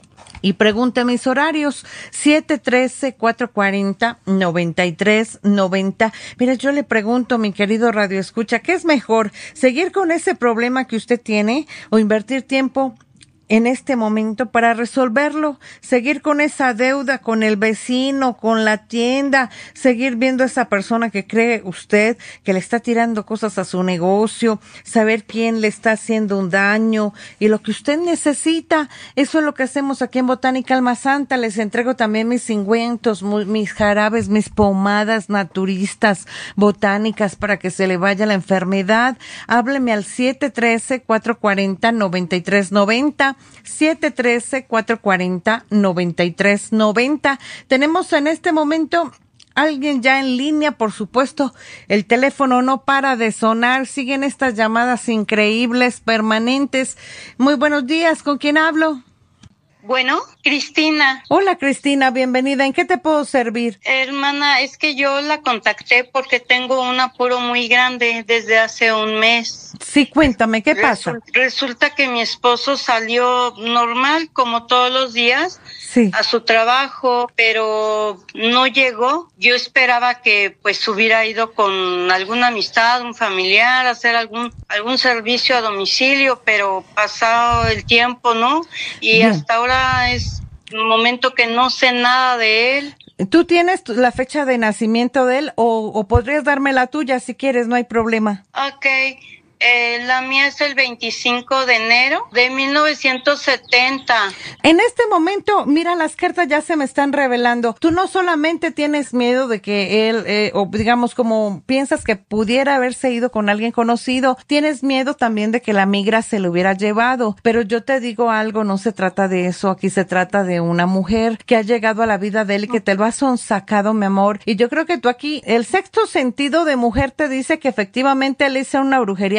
Speaker 1: y pregunte mis horarios, siete uno tres, cuatro cuatro cero, nueve tres nueve cero. Mira, yo le pregunto, mi querido Radio Escucha, ¿qué es mejor? ¿Seguir con ese problema que usted tiene o invertir tiempo en este momento para resolverlo? Seguir con esa deuda con el vecino, con la tienda, seguir viendo a esa persona que cree usted que le está tirando cosas a su negocio, saber quién le está haciendo un daño y lo que usted necesita. Eso es lo que hacemos aquí en Botánica Alma Santa. Les entrego también mis ungüentos, mis jarabes, mis pomadas naturistas, botánicas, para que se le vaya la enfermedad. Hábleme al siete uno tres, cuatro cuatro cero, nueve tres nueve cero, siete uno tres, cuatro cuatro cero, nueve tres nueve cero. Tenemos en este momento alguien ya en línea, por supuesto. El teléfono no para de sonar, siguen estas llamadas increíbles, permanentes. Muy buenos días, ¿con quién hablo?
Speaker 2: Bueno, Cristina.
Speaker 1: Hola, Cristina, bienvenida. ¿En qué te puedo servir?
Speaker 2: Hermana, es que yo la contacté porque tengo un apuro muy grande desde hace un mes.
Speaker 1: Sí, cuéntame, ¿qué pasa?
Speaker 2: Resu- resulta que mi esposo salió normal, como todos los días,
Speaker 1: sí,
Speaker 2: a su trabajo, pero no llegó. Yo esperaba que pues hubiera ido con alguna amistad, un familiar, hacer algún algún servicio a domicilio, pero pasado el tiempo, ¿no? Y
Speaker 1: Bien.
Speaker 2: Hasta ahora es un momento que no sé nada de él.
Speaker 1: ¿Tú tienes la fecha de nacimiento de él o, o podrías darme la tuya si quieres? No hay problema.
Speaker 2: Okay. Eh, la mía es el veinticinco de enero de mil novecientos setenta.
Speaker 1: En este momento, mira, las cartas ya se me están revelando. Tú no solamente tienes miedo de que él, eh, o digamos como piensas que pudiera haberse ido con alguien conocido, tienes miedo también de que la migra se lo hubiera llevado. Pero yo te digo algo, no se trata de eso. Aquí se trata de una mujer que ha llegado a la vida de él y que te lo ha sonsacado, mi amor. Y yo creo que tú aquí, el sexto sentido de mujer te dice que efectivamente él hizo una brujería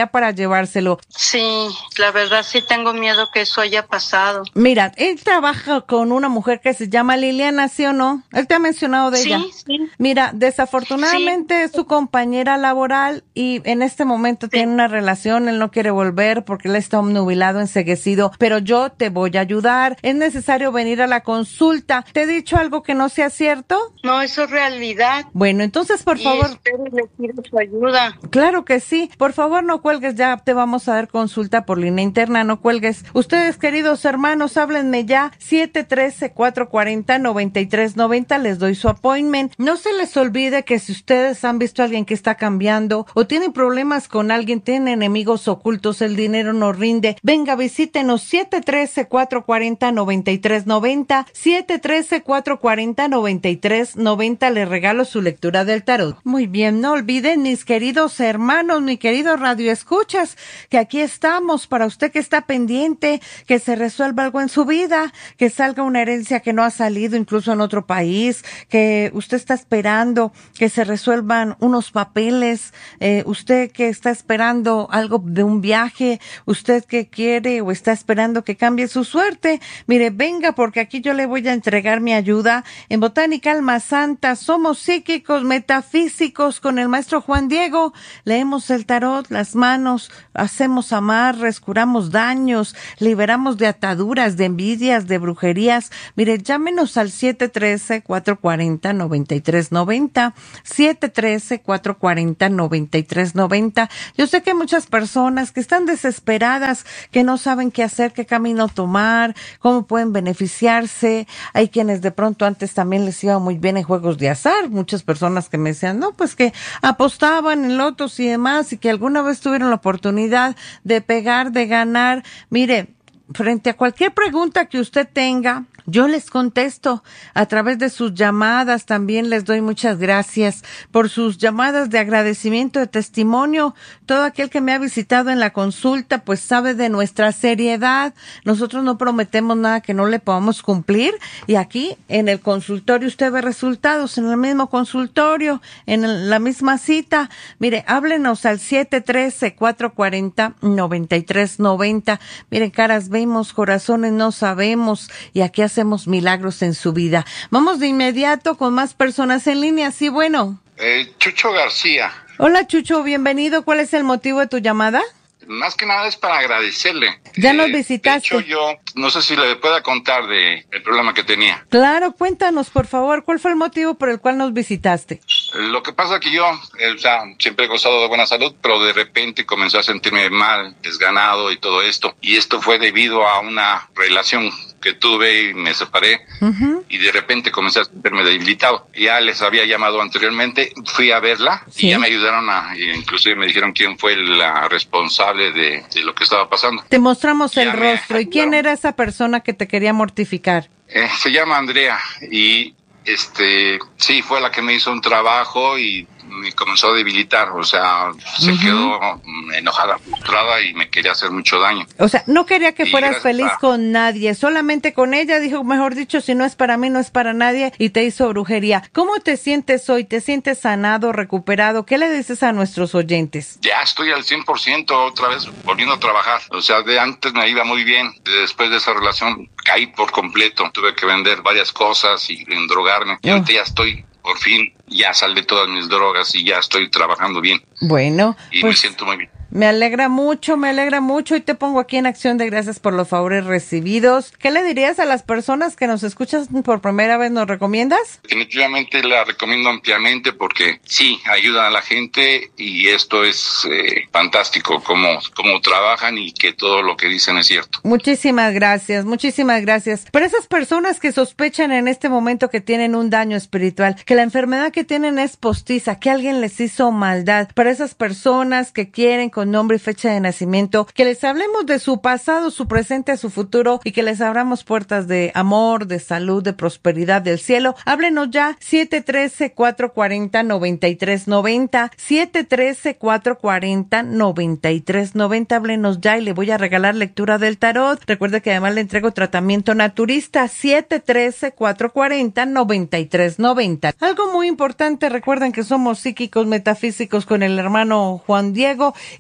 Speaker 1: para llevárselo.
Speaker 2: Sí, la verdad sí tengo miedo que eso haya pasado.
Speaker 1: Mira, él trabaja con una mujer que se llama Liliana, ¿sí o no? Él te ha mencionado de
Speaker 2: Sí,
Speaker 1: ella.
Speaker 2: sí.
Speaker 1: Mira, desafortunadamente sí. Es su compañera laboral y en este momento sí. Tiene una relación, él no quiere volver porque él está obnubilado, enceguecido, pero yo te voy a ayudar. Es necesario venir a la consulta. ¿Te he dicho algo que no sea cierto?
Speaker 2: No, eso es realidad.
Speaker 1: Bueno, entonces, por
Speaker 2: y
Speaker 1: favor.
Speaker 2: Espero y le pido su ayuda.
Speaker 1: Claro que sí. Por favor, no cuelgues, ya te vamos a dar consulta por línea interna, no cuelgues. Ustedes, queridos hermanos, háblenme ya. siete uno tres, cuatro cuatro cero, nueve tres nueve cero, les doy su appointment. No se les olvide que si ustedes han visto a alguien que está cambiando o tienen problemas con alguien, tienen enemigos ocultos, el dinero no rinde, venga, visítenos siete uno tres, cuatro cuatro cero, nueve tres nueve cero, siete uno tres, cuatro cuatro cero, nueve tres nueve cero, les regalo su lectura del tarot. Muy bien, no olviden, mis queridos hermanos, mi querido Radio Escuchas, que aquí estamos para usted que está pendiente, que se resuelva algo en su vida, que salga una herencia que no ha salido incluso en otro país, que usted está esperando que se resuelvan unos papeles, eh, usted que está esperando algo de un viaje, usted que quiere o está esperando que cambie su suerte, mire, venga porque aquí yo le voy a entregar mi ayuda. En Botánica Alma Santa somos psíquicos, metafísicos con el maestro Juan Diego, leemos el tarot, las manos, hacemos amarres, curamos daños, liberamos de ataduras, de envidias, de brujerías. Mire, llámenos al siete uno tres, cuatro cuatro cero, nueve tres nueve cero, siete uno tres, cuatro cuatro cero, nueve tres nueve cero. Yo sé que hay muchas personas que están desesperadas, que no saben qué hacer, qué camino tomar, cómo pueden beneficiarse. Hay quienes de pronto antes también les iba muy bien en juegos de azar. Muchas personas que me decían, no, pues que apostaban en lotos y demás y que alguna vez tuvieron la oportunidad de pegar, de ganar. Mire, frente a cualquier pregunta que usted tenga, yo les contesto a través de sus llamadas. También les doy muchas gracias por sus llamadas de agradecimiento, de testimonio. Todo aquel que me ha visitado en la consulta, pues sabe de nuestra seriedad. Nosotros no prometemos nada que no le podamos cumplir. Y aquí en el consultorio usted ve resultados, en el mismo consultorio, en la misma cita. Mire, háblenos al siete uno tres, cuatro cuatro cero, nueve tres nueve cero. Miren, caras vemos, corazones no sabemos. Y aquí hacemos hacemos milagros en su vida. Vamos de inmediato con más personas en línea. Sí, bueno.
Speaker 3: Eh, Chucho García.
Speaker 1: Hola, Chucho, bienvenido. ¿Cuál es el motivo de tu llamada?
Speaker 3: Más que nada es para agradecerle.
Speaker 1: Ya nos
Speaker 3: eh,
Speaker 1: visitaste.
Speaker 3: De hecho, yo no sé si le pueda contar de el problema que tenía.
Speaker 1: Claro, cuéntanos, por favor, ¿cuál fue el motivo por el cual nos visitaste?
Speaker 3: Lo que pasa que yo, eh, o sea, siempre he gozado de buena salud, pero de repente comencé a sentirme mal, desganado y todo esto. Y esto fue debido a una relación que tuve y me separé, uh-huh. Y de repente comencé a sentirme debilitado. Ya les había llamado anteriormente, fui a verla, ¿sí? Y ya me ayudaron a, inclusive me dijeron quién fue la responsable de, de lo que estaba pasando.
Speaker 1: Te mostramos ya el rostro. ¿Y quién era esa persona que te quería mortificar?
Speaker 3: Eh, se llama Andrea y este sí fue la que me hizo un trabajo y me comenzó a debilitar, o sea, se uh-huh. quedó enojada, frustrada y me quería hacer mucho daño.
Speaker 1: O sea, no quería que
Speaker 3: y
Speaker 1: fueras feliz a... con nadie, solamente con ella. Dijo, mejor dicho, si no es para mí, no es para nadie, y te hizo brujería. ¿Cómo te sientes hoy? ¿Te sientes sanado, recuperado? ¿Qué le dices a nuestros oyentes?
Speaker 3: Ya estoy al cien por ciento otra vez volviendo a trabajar. O sea, de antes me iba muy bien, después de esa relación caí por completo. Tuve que vender varias cosas y endrogarme. Y uh. ahorita ya estoy, por fin, ya salí de todas mis drogas y ya estoy trabajando bien.
Speaker 1: Bueno.
Speaker 3: Y pues, me siento muy bien.
Speaker 1: Me alegra mucho, me alegra mucho y te pongo aquí en acción de gracias por los favores recibidos. ¿Qué le dirías a las personas que nos escuchas por primera vez? ¿Nos recomiendas?
Speaker 3: Definitivamente la recomiendo ampliamente porque sí, ayudan a la gente y esto es eh, fantástico, cómo, cómo trabajan y que todo lo que dicen es cierto.
Speaker 1: Muchísimas gracias, muchísimas gracias. Para esas personas que sospechan en este momento que tienen un daño espiritual, que la enfermedad que tienen es postiza, que alguien les hizo maldad, para esas personas que quieren con nombre y fecha de nacimiento, que les hablemos de su pasado, su presente, su futuro y que les abramos puertas de amor, de salud, de prosperidad del cielo. Háblenos ya, siete uno tres, cuatro cuatro cero, nueve tres nueve cero, siete uno tres, cuatro cuatro cero, nueve tres nueve cero. Háblenos ya y le voy a regalar lectura del tarot. Recuerde que además le entrego tratamiento naturista, siete uno tres, cuatro cuatro cero, nueve tres nueve cero. Algo muy importante, recuerden que somos psíquicos metafísicos con el hermano Juan Diego y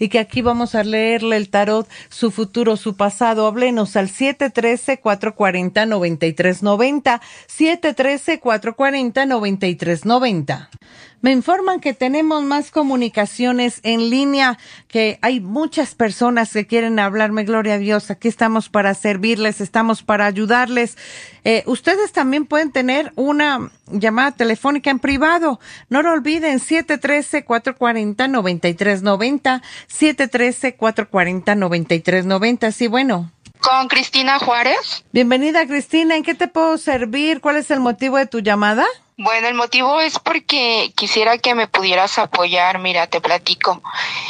Speaker 1: y que aquí vamos a leerle el tarot, su futuro, su pasado. Háblenos al siete uno tres, cuatro cuatro cero, nueve tres nueve cero, siete uno tres, cuatro cuatro cero, nueve tres nueve cero. Me informan que tenemos más comunicaciones en línea, que hay muchas personas que quieren hablarme. Gloria a Dios, aquí estamos para servirles, estamos para ayudarles. Eh, ustedes también pueden tener una llamada telefónica en privado. No lo olviden, siete uno tres, cuatro cuatro cero, nueve tres nueve cero, siete uno tres, cuatro cuatro cero, nueve tres nueve cero. Sí, bueno.
Speaker 4: ¿Con Cristina Juárez?
Speaker 1: Bienvenida, Cristina. ¿En qué te puedo servir? ¿Cuál es el motivo de tu llamada?
Speaker 4: Bueno, el motivo es porque quisiera que me pudieras apoyar. Mira, te platico.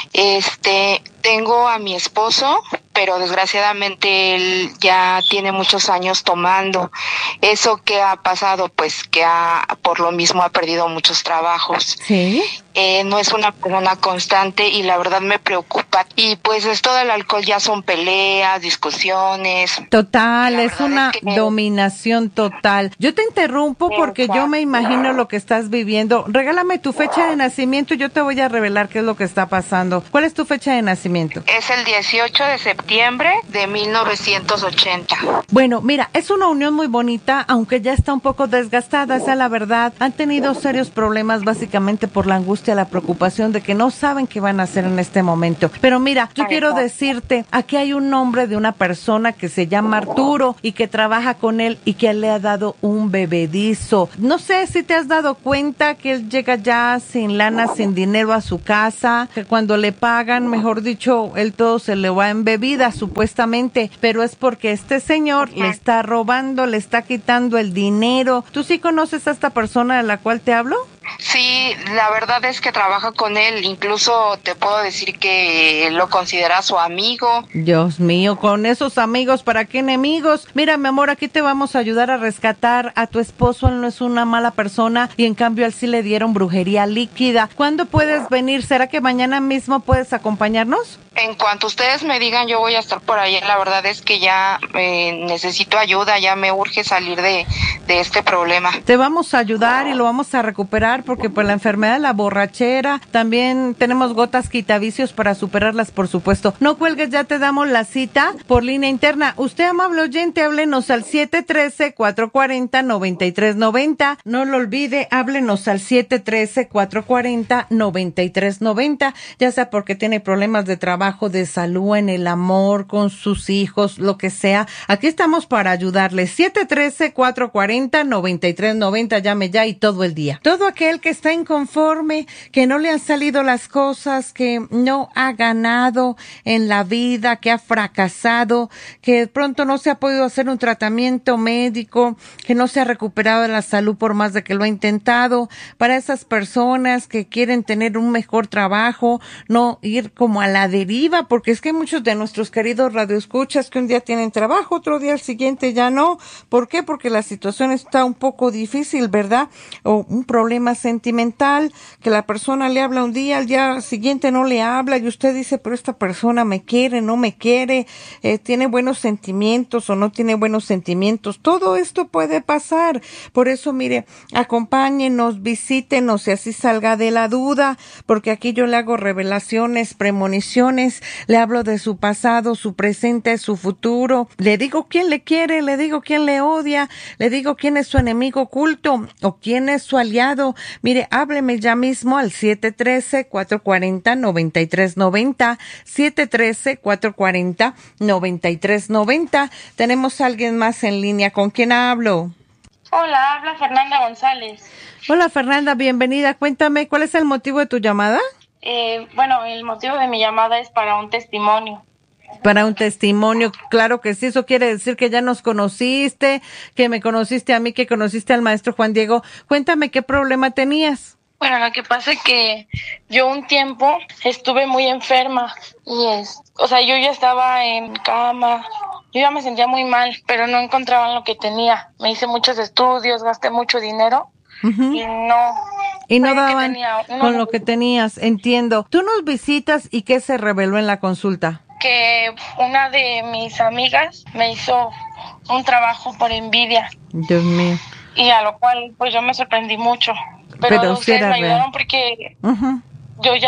Speaker 4: Este, tengo a mi esposo, pero desgraciadamente él ya tiene muchos años tomando. ¿Eso qué ha pasado? Pues que ha, por lo mismo ha perdido muchos trabajos.
Speaker 1: Sí.
Speaker 4: Eh, no es una persona constante y la verdad me preocupa. Y pues esto del alcohol ya son peleas, discusiones.
Speaker 1: Total, es una es que... dominación total. Yo te interrumpo porque yo me imagino lo que estás viviendo. Regálame tu fecha de nacimiento y yo te voy a revelar qué es lo que está pasando. ¿Cuál es tu fecha de nacimiento?
Speaker 4: Es el dieciocho de septiembre de mil novecientos ochenta.
Speaker 1: Bueno, mira, es una unión muy bonita, aunque ya está un poco desgastada, esa es la verdad. Han tenido serios problemas básicamente por la angustia, la preocupación de que no saben qué van a hacer en este momento. Pero mira, yo quiero decirte, aquí hay un nombre de una persona que se llama Arturo y que trabaja con él y que le ha dado un bebedizo. No sé si te has dado cuenta que él llega ya sin lana, sin dinero a su casa, que cuando le pagan, mejor dicho, él todo se le va en bebida supuestamente, pero es porque este señor le está robando, le está quitando el dinero. ¿Tú sí conoces a esta persona de la cual te hablo?
Speaker 4: Sí, la verdad es que trabaja con él, incluso te puedo decir que lo considera su amigo.
Speaker 1: Dios mío, con esos amigos, ¿para qué enemigos? Mira, mi amor, aquí te vamos a ayudar a rescatar a tu esposo. Él no es una mala persona y en cambio a él sí le dieron brujería líquida. ¿Cuándo puedes venir? ¿Será que mañana mismo puedes acompañarnos?
Speaker 4: En cuanto ustedes me digan, yo voy a estar por ahí. La verdad es que ya eh, necesito ayuda, ya me urge salir de, de este problema.
Speaker 1: Te vamos a ayudar y lo vamos a recuperar porque por la enfermedad de la borrachera también tenemos gotas quitavicios para superarlas, por supuesto. No cuelgues, ya te damos la cita por línea interna. Usted, amable oyente, háblenos al siete uno tres, cuatro cuatro cero, nueve tres nueve cero. No lo olvide, háblenos al siete uno tres, cuatro cuatro cero, nueve tres nueve cero, ya sea porque tiene problemas de trabajo, de salud, en el amor, con sus hijos, lo que sea. Aquí estamos para ayudarle. siete uno tres, cuatro cuatro cero, nueve tres nueve cero, llame ya y todo el día. Todo aquel que está inconforme, que no le han salido las cosas, que no ha ganado en la vida, que ha fracasado, que de pronto no se ha podido hacer un tratamiento médico, que no se ha recuperado de la salud por más de que lo ha intentado. Para esas personas que quieren tener un mejor trabajo, no ir como a la deriva, porque es que muchos de nuestros queridos radioescuchas que un día tienen trabajo, otro día al siguiente ya no. ¿Por qué? Porque la situación está un poco difícil, ¿verdad? O un problema sentimental, que la persona le habla un día, al día siguiente no le habla y usted dice, pero esta persona me quiere, no me quiere, eh, tiene buenos sentimientos o no tiene buenos sentimientos. Todo esto puede pasar. Por eso, mire, acompáñenos, visítenos y así salga de la duda, porque aquí yo le hago revelaciones, premoniciones, le hablo de su pasado, su presente, su futuro, le digo quién le quiere, le digo quién le odia, le digo quién es su enemigo oculto o quién es su aliado. Mire, hábleme ya mismo al siete uno tres, cuatro cuatro cero, nueve tres nueve cero, siete uno tres, cuatro cuatro cero, nueve tres nueve cero. Tenemos a alguien más en línea. ¿Con quién hablo?
Speaker 5: Hola, habla Fernanda González.
Speaker 1: Hola, Fernanda, bienvenida. Cuéntame, ¿cuál es el motivo de tu llamada?
Speaker 5: Eh, bueno, el motivo de mi llamada es para un testimonio.
Speaker 1: Para un testimonio, claro que sí, eso quiere decir que ya nos conociste, que me conociste a mí, que conociste al maestro Juan Diego. Cuéntame, ¿qué problema tenías?
Speaker 5: Bueno, lo que pasa es que yo un tiempo estuve muy enferma y es, o sea, yo ya estaba en cama, yo ya me sentía muy mal, pero no encontraban lo que tenía. Me hice muchos estudios, gasté mucho dinero uh-huh. y no...
Speaker 1: Y no daban no, con lo que tenías, entiendo. Tú nos visitas y ¿qué se reveló en la consulta?
Speaker 5: Que una de mis amigas me hizo un trabajo por envidia.
Speaker 1: Dios mío.
Speaker 5: Y a lo cual pues yo me sorprendí mucho. Pero, Pero ustedes si me ayudaron real. Porque uh-huh. yo ya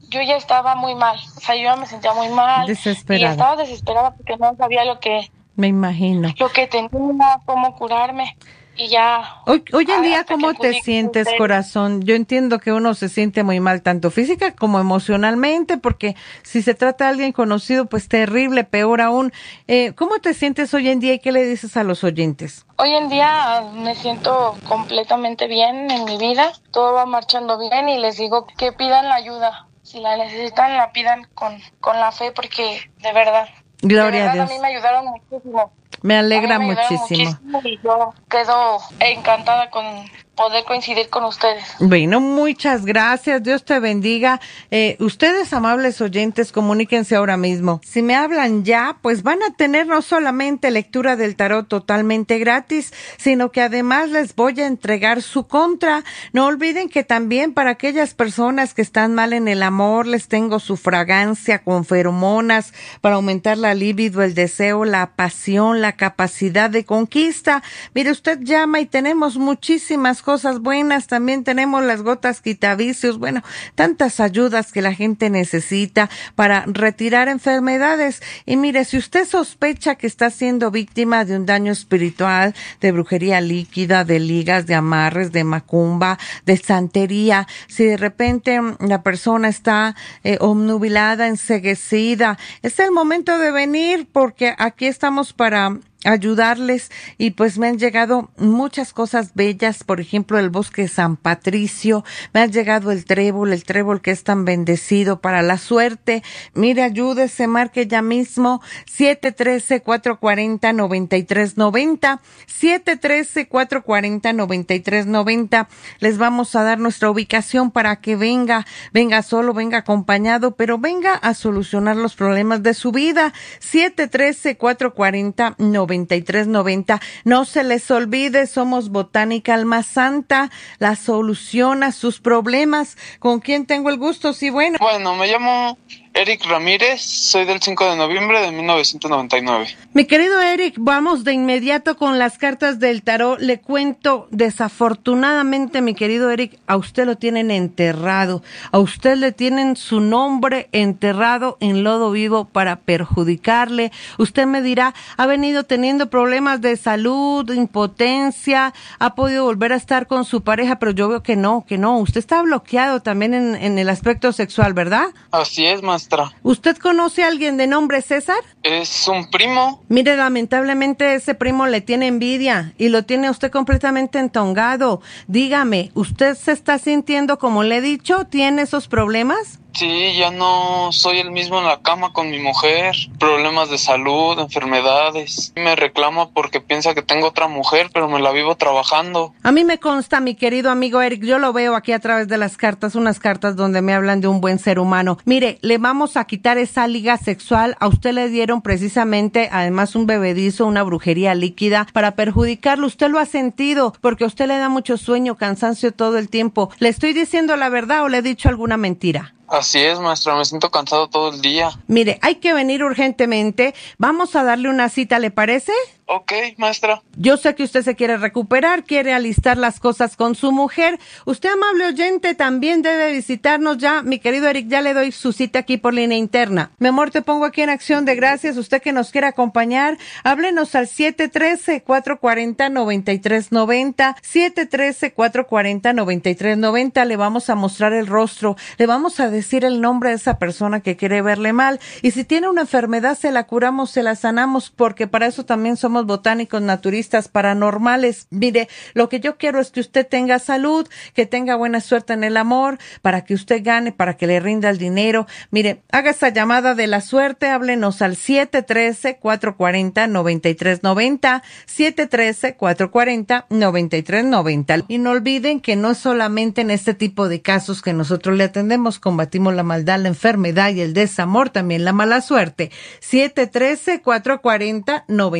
Speaker 5: yo ya estaba muy mal, o sea, yo ya me sentía muy mal.
Speaker 1: Desesperada.
Speaker 5: Y estaba desesperada porque no sabía lo que...
Speaker 1: Me imagino.
Speaker 5: Lo que tenía, cómo curarme. Y ya.
Speaker 1: Hoy, hoy en día, ¿cómo te sientes, corazón? Yo entiendo que uno se siente muy mal, tanto física como emocionalmente, porque si se trata de alguien conocido, pues terrible, peor aún. Eh, ¿Cómo te sientes hoy en día y qué le dices a los oyentes?
Speaker 5: Hoy en día me siento completamente bien en mi vida, todo va marchando bien y les digo que pidan la ayuda. Si la necesitan, la pidan con, con la fe, porque de verdad,
Speaker 1: Gloria
Speaker 5: de verdad,
Speaker 1: a Dios.
Speaker 5: A mí me ayudaron muchísimo.
Speaker 1: Me alegra
Speaker 5: me
Speaker 1: muchísimo.
Speaker 5: muchísimo. Y yo quedo encantada con poder coincidir con ustedes.
Speaker 1: Bueno, muchas gracias. Dios te bendiga. Eh, ustedes, amables oyentes, comuníquense ahora mismo. Si me hablan ya, pues van a tener no solamente lectura del tarot totalmente gratis, sino que además les voy a entregar su contra. No olviden que también para aquellas personas que están mal en el amor, les tengo su fragancia con feromonas para aumentar la libido, el deseo, la pasión, la capacidad de conquista. Mire, usted llama y tenemos muchísimas cosas buenas, también tenemos las gotas quitavicios, bueno, tantas ayudas que la gente necesita para retirar enfermedades. Y mire, si usted sospecha que está siendo víctima de un daño espiritual, de brujería líquida, de ligas, de amarres, de macumba, de santería, si de repente la persona está eh, obnubilada, enceguecida, es el momento de venir, porque aquí estamos para ayudarles. Y pues me han llegado muchas cosas bellas, por ejemplo el bosque de San Patricio, me ha llegado el trébol, el trébol que es tan bendecido para la suerte. Mire, ayúdese, marque ya mismo siete uno tres, cuatro cuatro cero, nueve tres nueve cero, siete uno tres, cuatro cuatro cero, nueve tres nueve cero. Les vamos a dar nuestra ubicación para que venga, venga solo, venga acompañado, pero venga a solucionar los problemas de su vida. siete uno tres, cuatro cuatro cero, nueve tres nueve cero. No se les olvide, somos Botánica Alma Santa, la solución a sus problemas. ¿Con quién tengo el gusto? Sí, bueno.
Speaker 6: Bueno, me llamo Eric Ramírez, soy del cinco de noviembre de mil novecientos noventa y nueve.
Speaker 1: Mi querido Eric, vamos de inmediato con las cartas del tarot. Le cuento, desafortunadamente, mi querido Eric, a usted lo tienen enterrado, a usted le tienen su nombre enterrado en lodo vivo para perjudicarle. Usted me dirá, ha venido teniendo problemas de salud, impotencia, ha podido volver a estar con su pareja, pero yo veo que no, que no. Usted está bloqueado también en, en el aspecto sexual, ¿verdad?
Speaker 6: Así es, maestra.
Speaker 1: ¿Usted conoce a alguien de nombre César?
Speaker 6: Es un primo.
Speaker 1: Mire, lamentablemente ese primo le tiene envidia y lo tiene usted completamente entongado. Dígame, ¿usted se está sintiendo, como le he dicho, tiene esos problemas?
Speaker 6: Sí, ya no soy el mismo en la cama con mi mujer, problemas de salud, enfermedades. Me reclama porque piensa que tengo otra mujer, pero me la vivo trabajando.
Speaker 1: A mí me consta, mi querido amigo Eric, yo lo veo aquí a través de las cartas, unas cartas donde me hablan de un buen ser humano. Mire, le vamos a quitar esa liga sexual. A usted le dieron precisamente, además, un bebedizo, una brujería líquida para perjudicarlo. Usted lo ha sentido porque a usted le da mucho sueño, cansancio todo el tiempo. ¿Le estoy diciendo la verdad o le he dicho alguna mentira?
Speaker 6: Así es, maestra, me siento cansado todo el día.
Speaker 1: Mire, hay que venir urgentemente. Vamos a darle una cita, ¿le parece?
Speaker 6: Ok, maestra.
Speaker 1: Yo sé que usted se quiere recuperar, quiere alistar las cosas con su mujer. Usted, amable oyente, también debe visitarnos ya. Mi querido Eric, ya le doy su cita aquí por línea interna. Mi amor, te pongo aquí en acción de gracias. Usted que nos quiera acompañar, háblenos al siete uno tres, cuatro cuatro cero, nueve tres nueve cero, siete uno tres, cuatro cuatro cero, nueve tres nueve cero. Le vamos a mostrar el rostro, le vamos a decir el nombre de esa persona que quiere verle mal. Y si tiene una enfermedad, se la curamos, se la sanamos, porque para eso también somos botánicos, naturistas, paranormales. Mire, lo que yo quiero es que usted tenga salud, que tenga buena suerte en el amor, para que usted gane, para que le rinda el dinero. Mire, haga esa llamada de la suerte, háblenos al siete uno tres, cuatro cuatro cero, nueve tres nueve cero, siete uno tres, cuatro cuatro cero, nueve tres nueve cero. Y no olviden que no es solamente en este tipo de casos que nosotros le atendemos, combatimos la maldad, la enfermedad y el desamor, también la mala suerte. siete uno tres, cuatro cuatro cero, nueve tres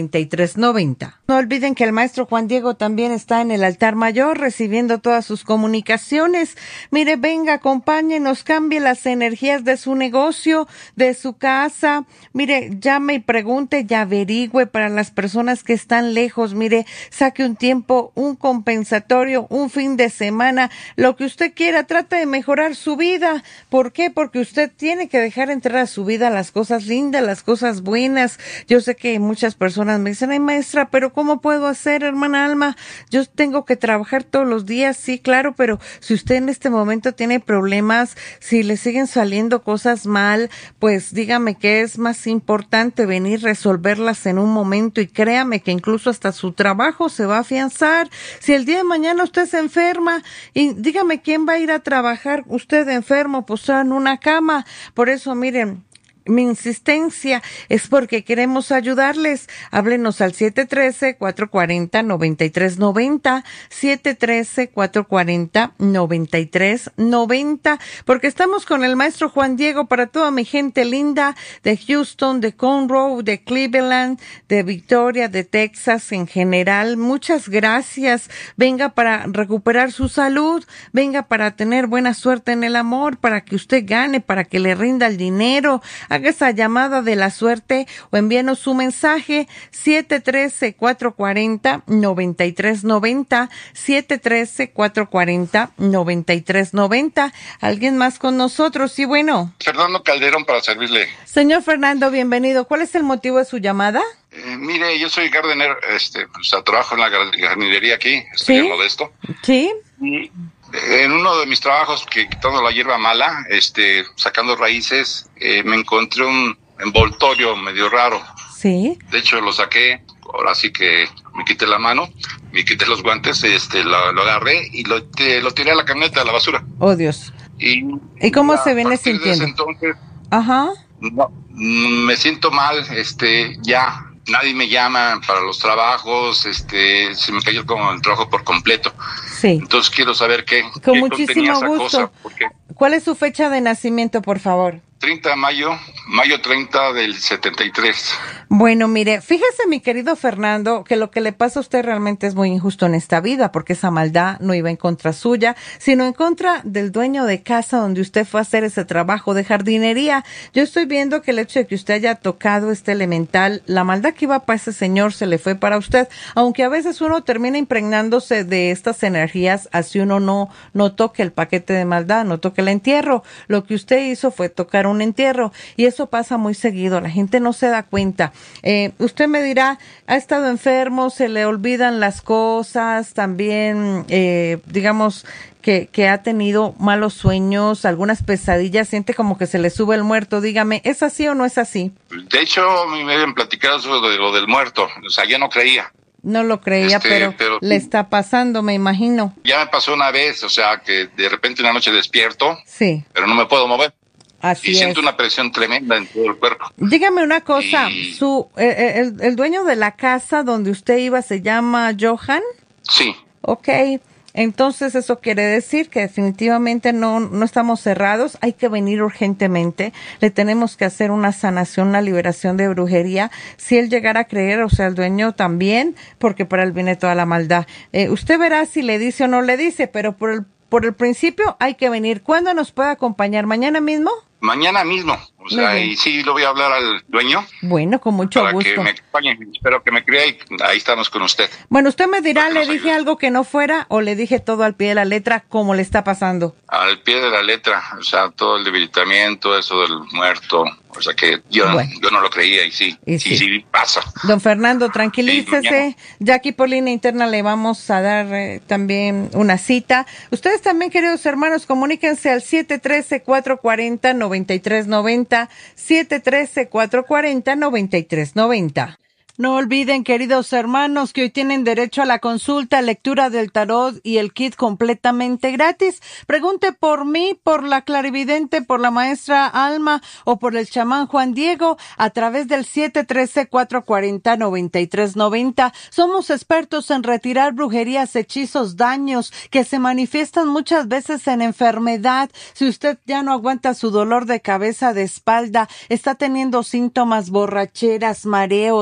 Speaker 1: tres noventa. No olviden que el maestro Juan Diego también está en el altar mayor recibiendo todas sus comunicaciones. Mire, venga, acompáñenos, cambie las energías de su negocio, de su casa. Mire, llame y pregunte y averigüe para las personas que están lejos. Mire, saque un tiempo, un compensatorio, un fin de semana, lo que usted quiera. Trate de mejorar su vida. ¿Por qué? Porque usted tiene que dejar entrar a su vida las cosas lindas, las cosas buenas. Yo sé que muchas personas me dicen, ay, maestra, pero ¿cómo puedo hacer, hermana Alma? Yo tengo que trabajar todos los días. Sí, claro, pero si usted en este momento tiene problemas, si le siguen saliendo cosas mal, pues dígame que es más importante venir a resolverlas en un momento, y créame que incluso hasta su trabajo se va a afianzar. Si el día de mañana usted se enferma, y dígame quién va a ir a trabajar, usted enfermo, postrado en una cama. Por eso, miren, mi insistencia es porque queremos ayudarles. Háblenos al siete uno tres, cuatro cuatro cero, nueve tres nueve cero, siete uno tres, cuatro cuatro cero, nueve tres nueve cero, porque estamos con el maestro Juan Diego para toda mi gente linda de Houston, de Conroe, de Cleveland, de Victoria, de Texas en general. Muchas gracias. Venga para recuperar su salud, venga para tener buena suerte en el amor, para que usted gane, para que le rinda el dinero. Haga esa llamada de la suerte o envíenos su mensaje siete uno tres, cuatro cuatro cero, nueve tres nueve cero, siete uno tres, cuatro cuatro cero, nueve tres nueve cero. ¿Alguien más con nosotros? Sí, bueno.
Speaker 3: Fernando Calderón, para servirle.
Speaker 1: Señor Fernando, bienvenido. ¿Cuál es el motivo de su llamada?
Speaker 3: Eh, mire, yo soy gardener, este, o sea, trabajo en la jardinería aquí, estoy
Speaker 1: ¿Sí?
Speaker 3: en Modesto.
Speaker 1: Sí.
Speaker 3: Y en uno de mis trabajos, que quitando la hierba mala, este, sacando raíces, eh, me encontré un envoltorio medio raro.
Speaker 1: Sí.
Speaker 3: De hecho, lo saqué, ahora sí que me quité la mano, me quité los guantes, este, lo, lo agarré y lo, te, lo tiré a la camioneta, a la basura.
Speaker 1: Oh, Dios.
Speaker 3: ¿Y,
Speaker 1: ¿Y cómo
Speaker 3: a
Speaker 1: se viene
Speaker 3: partir de
Speaker 1: sintiendo?
Speaker 3: ese entonces,
Speaker 1: Ajá.
Speaker 3: no, me siento mal, este, ya. Nadie me llama para los trabajos, este, se me cayó como el trabajo por completo.
Speaker 1: Sí.
Speaker 3: Entonces quiero saber qué,
Speaker 1: Con
Speaker 3: qué
Speaker 1: muchísimo
Speaker 3: contenía esa
Speaker 1: gusto.
Speaker 3: cosa. Porque
Speaker 1: ¿Cuál es su fecha de nacimiento, por favor?
Speaker 3: treinta de mayo, mayo treinta del setenta y tres.
Speaker 1: Bueno, mire, fíjese, mi querido Fernando, que lo que le pasa a usted realmente es muy injusto en esta vida, porque esa maldad no iba en contra suya, sino en contra del dueño de casa donde usted fue a hacer ese trabajo de jardinería. Yo estoy viendo que el hecho de que usted haya tocado este elemental, la maldad que iba para ese señor se le fue para usted, aunque a veces uno termina impregnándose de estas energías, así uno no, no toque el paquete de maldad, no toque el entierro. Lo que usted hizo fue tocar un entierro, y eso pasa muy seguido, la gente no se da cuenta. Eh, usted me dirá, ha estado enfermo, se le olvidan las cosas, también, eh, digamos, que, que ha tenido malos sueños, algunas pesadillas, siente como que se le sube el muerto. Dígame, ¿es así o no es así?
Speaker 3: De hecho, a mí me habían platicado sobre lo del muerto, o sea, yo no creía.
Speaker 1: No lo creía,
Speaker 3: Este,
Speaker 1: pero,
Speaker 3: pero-
Speaker 1: le está pasando, me imagino.
Speaker 3: Ya me pasó una vez, o sea, que de repente una noche despierto,
Speaker 1: Sí,
Speaker 3: pero no me puedo mover.
Speaker 1: así
Speaker 3: Y
Speaker 1: es.
Speaker 3: siento una presión tremenda en todo el cuerpo.
Speaker 1: Dígame una cosa,
Speaker 3: Y-
Speaker 1: su eh, el, el dueño de la casa donde usted iba se llama Johan.
Speaker 3: Sí,
Speaker 1: Ok, entonces eso quiere decir que definitivamente no, no estamos cerrados, hay que venir urgentemente, le tenemos que hacer una sanación, una liberación de brujería, si él llegara a creer, o sea, el dueño también, porque para él viene toda la maldad. Eh, usted verá si le dice o no le dice, pero por el, por el principio hay que venir. ¿Cuándo nos puede acompañar? ¿Mañana mismo?
Speaker 3: mañana mismo. O
Speaker 1: Muy
Speaker 3: sea,
Speaker 1: bien.
Speaker 3: y sí, lo voy a hablar al dueño
Speaker 1: Bueno, con mucho
Speaker 3: para
Speaker 1: gusto.
Speaker 3: que me acompañe. Espero que me crea y ahí estamos con usted.
Speaker 1: Bueno, usted me dirá,
Speaker 3: Para que
Speaker 1: ¿le
Speaker 3: nos
Speaker 1: dije
Speaker 3: ayude.
Speaker 1: algo que no fuera o le dije todo al pie de la letra como le está pasando?
Speaker 3: Al pie de la letra, o sea, todo el debilitamiento, eso del muerto, o sea que yo,
Speaker 1: Bueno.
Speaker 3: yo no lo creía y sí,
Speaker 1: Y
Speaker 3: sí,
Speaker 1: sí.
Speaker 3: sí, pasa.
Speaker 1: Don Fernando,
Speaker 3: Sí,
Speaker 1: tranquilícese.
Speaker 3: mañana.
Speaker 1: Ya aquí por línea interna le vamos a dar eh, también una cita. Ustedes también, queridos hermanos, comuníquense al siete uno tres, cuatro cuatro cero, nueve tres nueve cero, siete uno tres, cuatro cuatro cero, nueve tres nueve cero. No olviden, queridos hermanos, que hoy tienen derecho a la consulta, lectura del tarot y el kit completamente gratis. Pregunte por mí, por la clarividente, por la maestra Alma o por el chamán Juan Diego a través del siete uno tres, cuatro cuatro cero, nueve tres nueve cero. Somos expertos en retirar brujerías, hechizos, daños que se manifiestan muchas veces en enfermedad. Si usted ya no aguanta su dolor de cabeza, de espalda, está teniendo síntomas, borracheras, mareos, si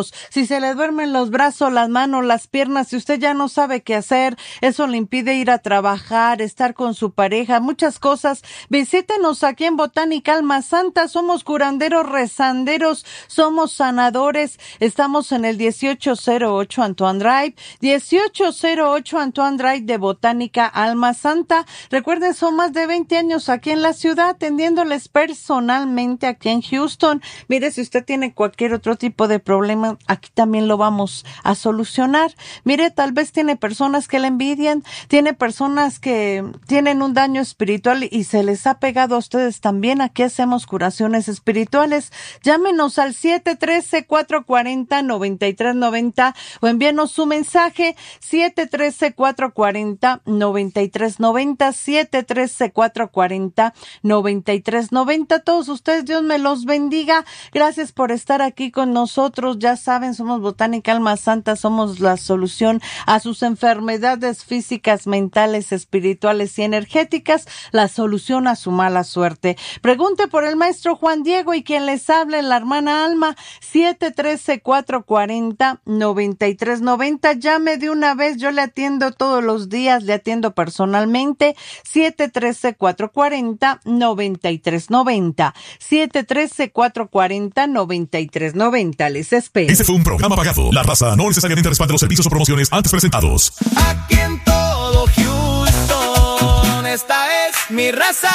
Speaker 1: si se le duermen los brazos, las manos, las piernas, si usted ya no sabe qué hacer, eso le impide ir a trabajar, estar con su pareja, muchas cosas, visítenos aquí en Botánica Alma Santa. Somos curanderos, rezanderos, somos sanadores. Estamos en el dieciocho cero ocho Antoine Drive, dieciocho cero ocho Antoine Drive de Botánica Alma Santa. Recuerden, son más de veinte años aquí en la ciudad atendiéndoles personalmente aquí en Houston. Mire, si usted tiene cualquier otro tipo de problema, aquí también lo vamos a solucionar. Mire, tal vez tiene personas que le envidian, tiene personas que tienen un daño espiritual y se les ha pegado a ustedes también. Aquí hacemos curaciones espirituales. Llámenos al siete uno tres, cuatro cuatro cero, nueve tres nueve cero o envíenos su mensaje siete uno tres, cuatro cuatro cero, nueve tres nueve cero, siete uno tres, cuatro cuatro cero, nueve tres nueve cero. Todos ustedes, Dios me los bendiga. Gracias por estar aquí con nosotros. Ya saben, somos Botánica Alma Santa, somos la solución a sus enfermedades físicas, mentales, espirituales y energéticas, la solución a su mala suerte. Pregunte por el maestro Juan Diego y quien les habla, la hermana Alma, siete uno tres, cuatro cuatro cero, nueve tres nueve cero. Llame de una vez, yo le atiendo todos los días, le atiendo personalmente, siete uno tres, cuatro cuatro cero, nueve tres nueve cero, siete uno tres, cuatro cuatro cero, nueve tres nueve cero. Les espero.
Speaker 7: Este fue un programa pagado. La raza no necesariamente respalda los servicios o promociones antes presentados.
Speaker 8: Aquí en todo Houston, esta es mi raza.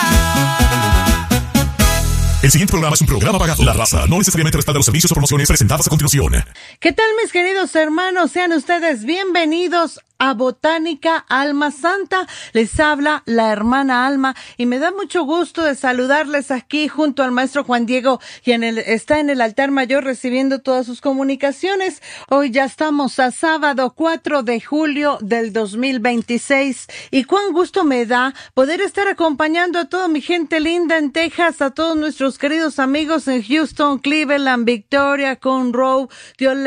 Speaker 7: El siguiente programa es un programa pagado. La raza no necesariamente respalda los servicios o promociones presentadas a continuación.
Speaker 1: ¿Qué tal, mis queridos hermanos? Sean ustedes bienvenidos a Botánica Alma Santa. Les habla la hermana Alma y me da mucho gusto de saludarles aquí junto al maestro Juan Diego, quien el, está en el altar mayor recibiendo todas sus comunicaciones. Hoy ya estamos a sábado cuatro de julio del dos mil veintiséis y cuán gusto me da poder estar acompañando a toda mi gente linda en Texas, a todos nuestros queridos amigos en Houston, Cleveland, Victoria, Conroe. Dios les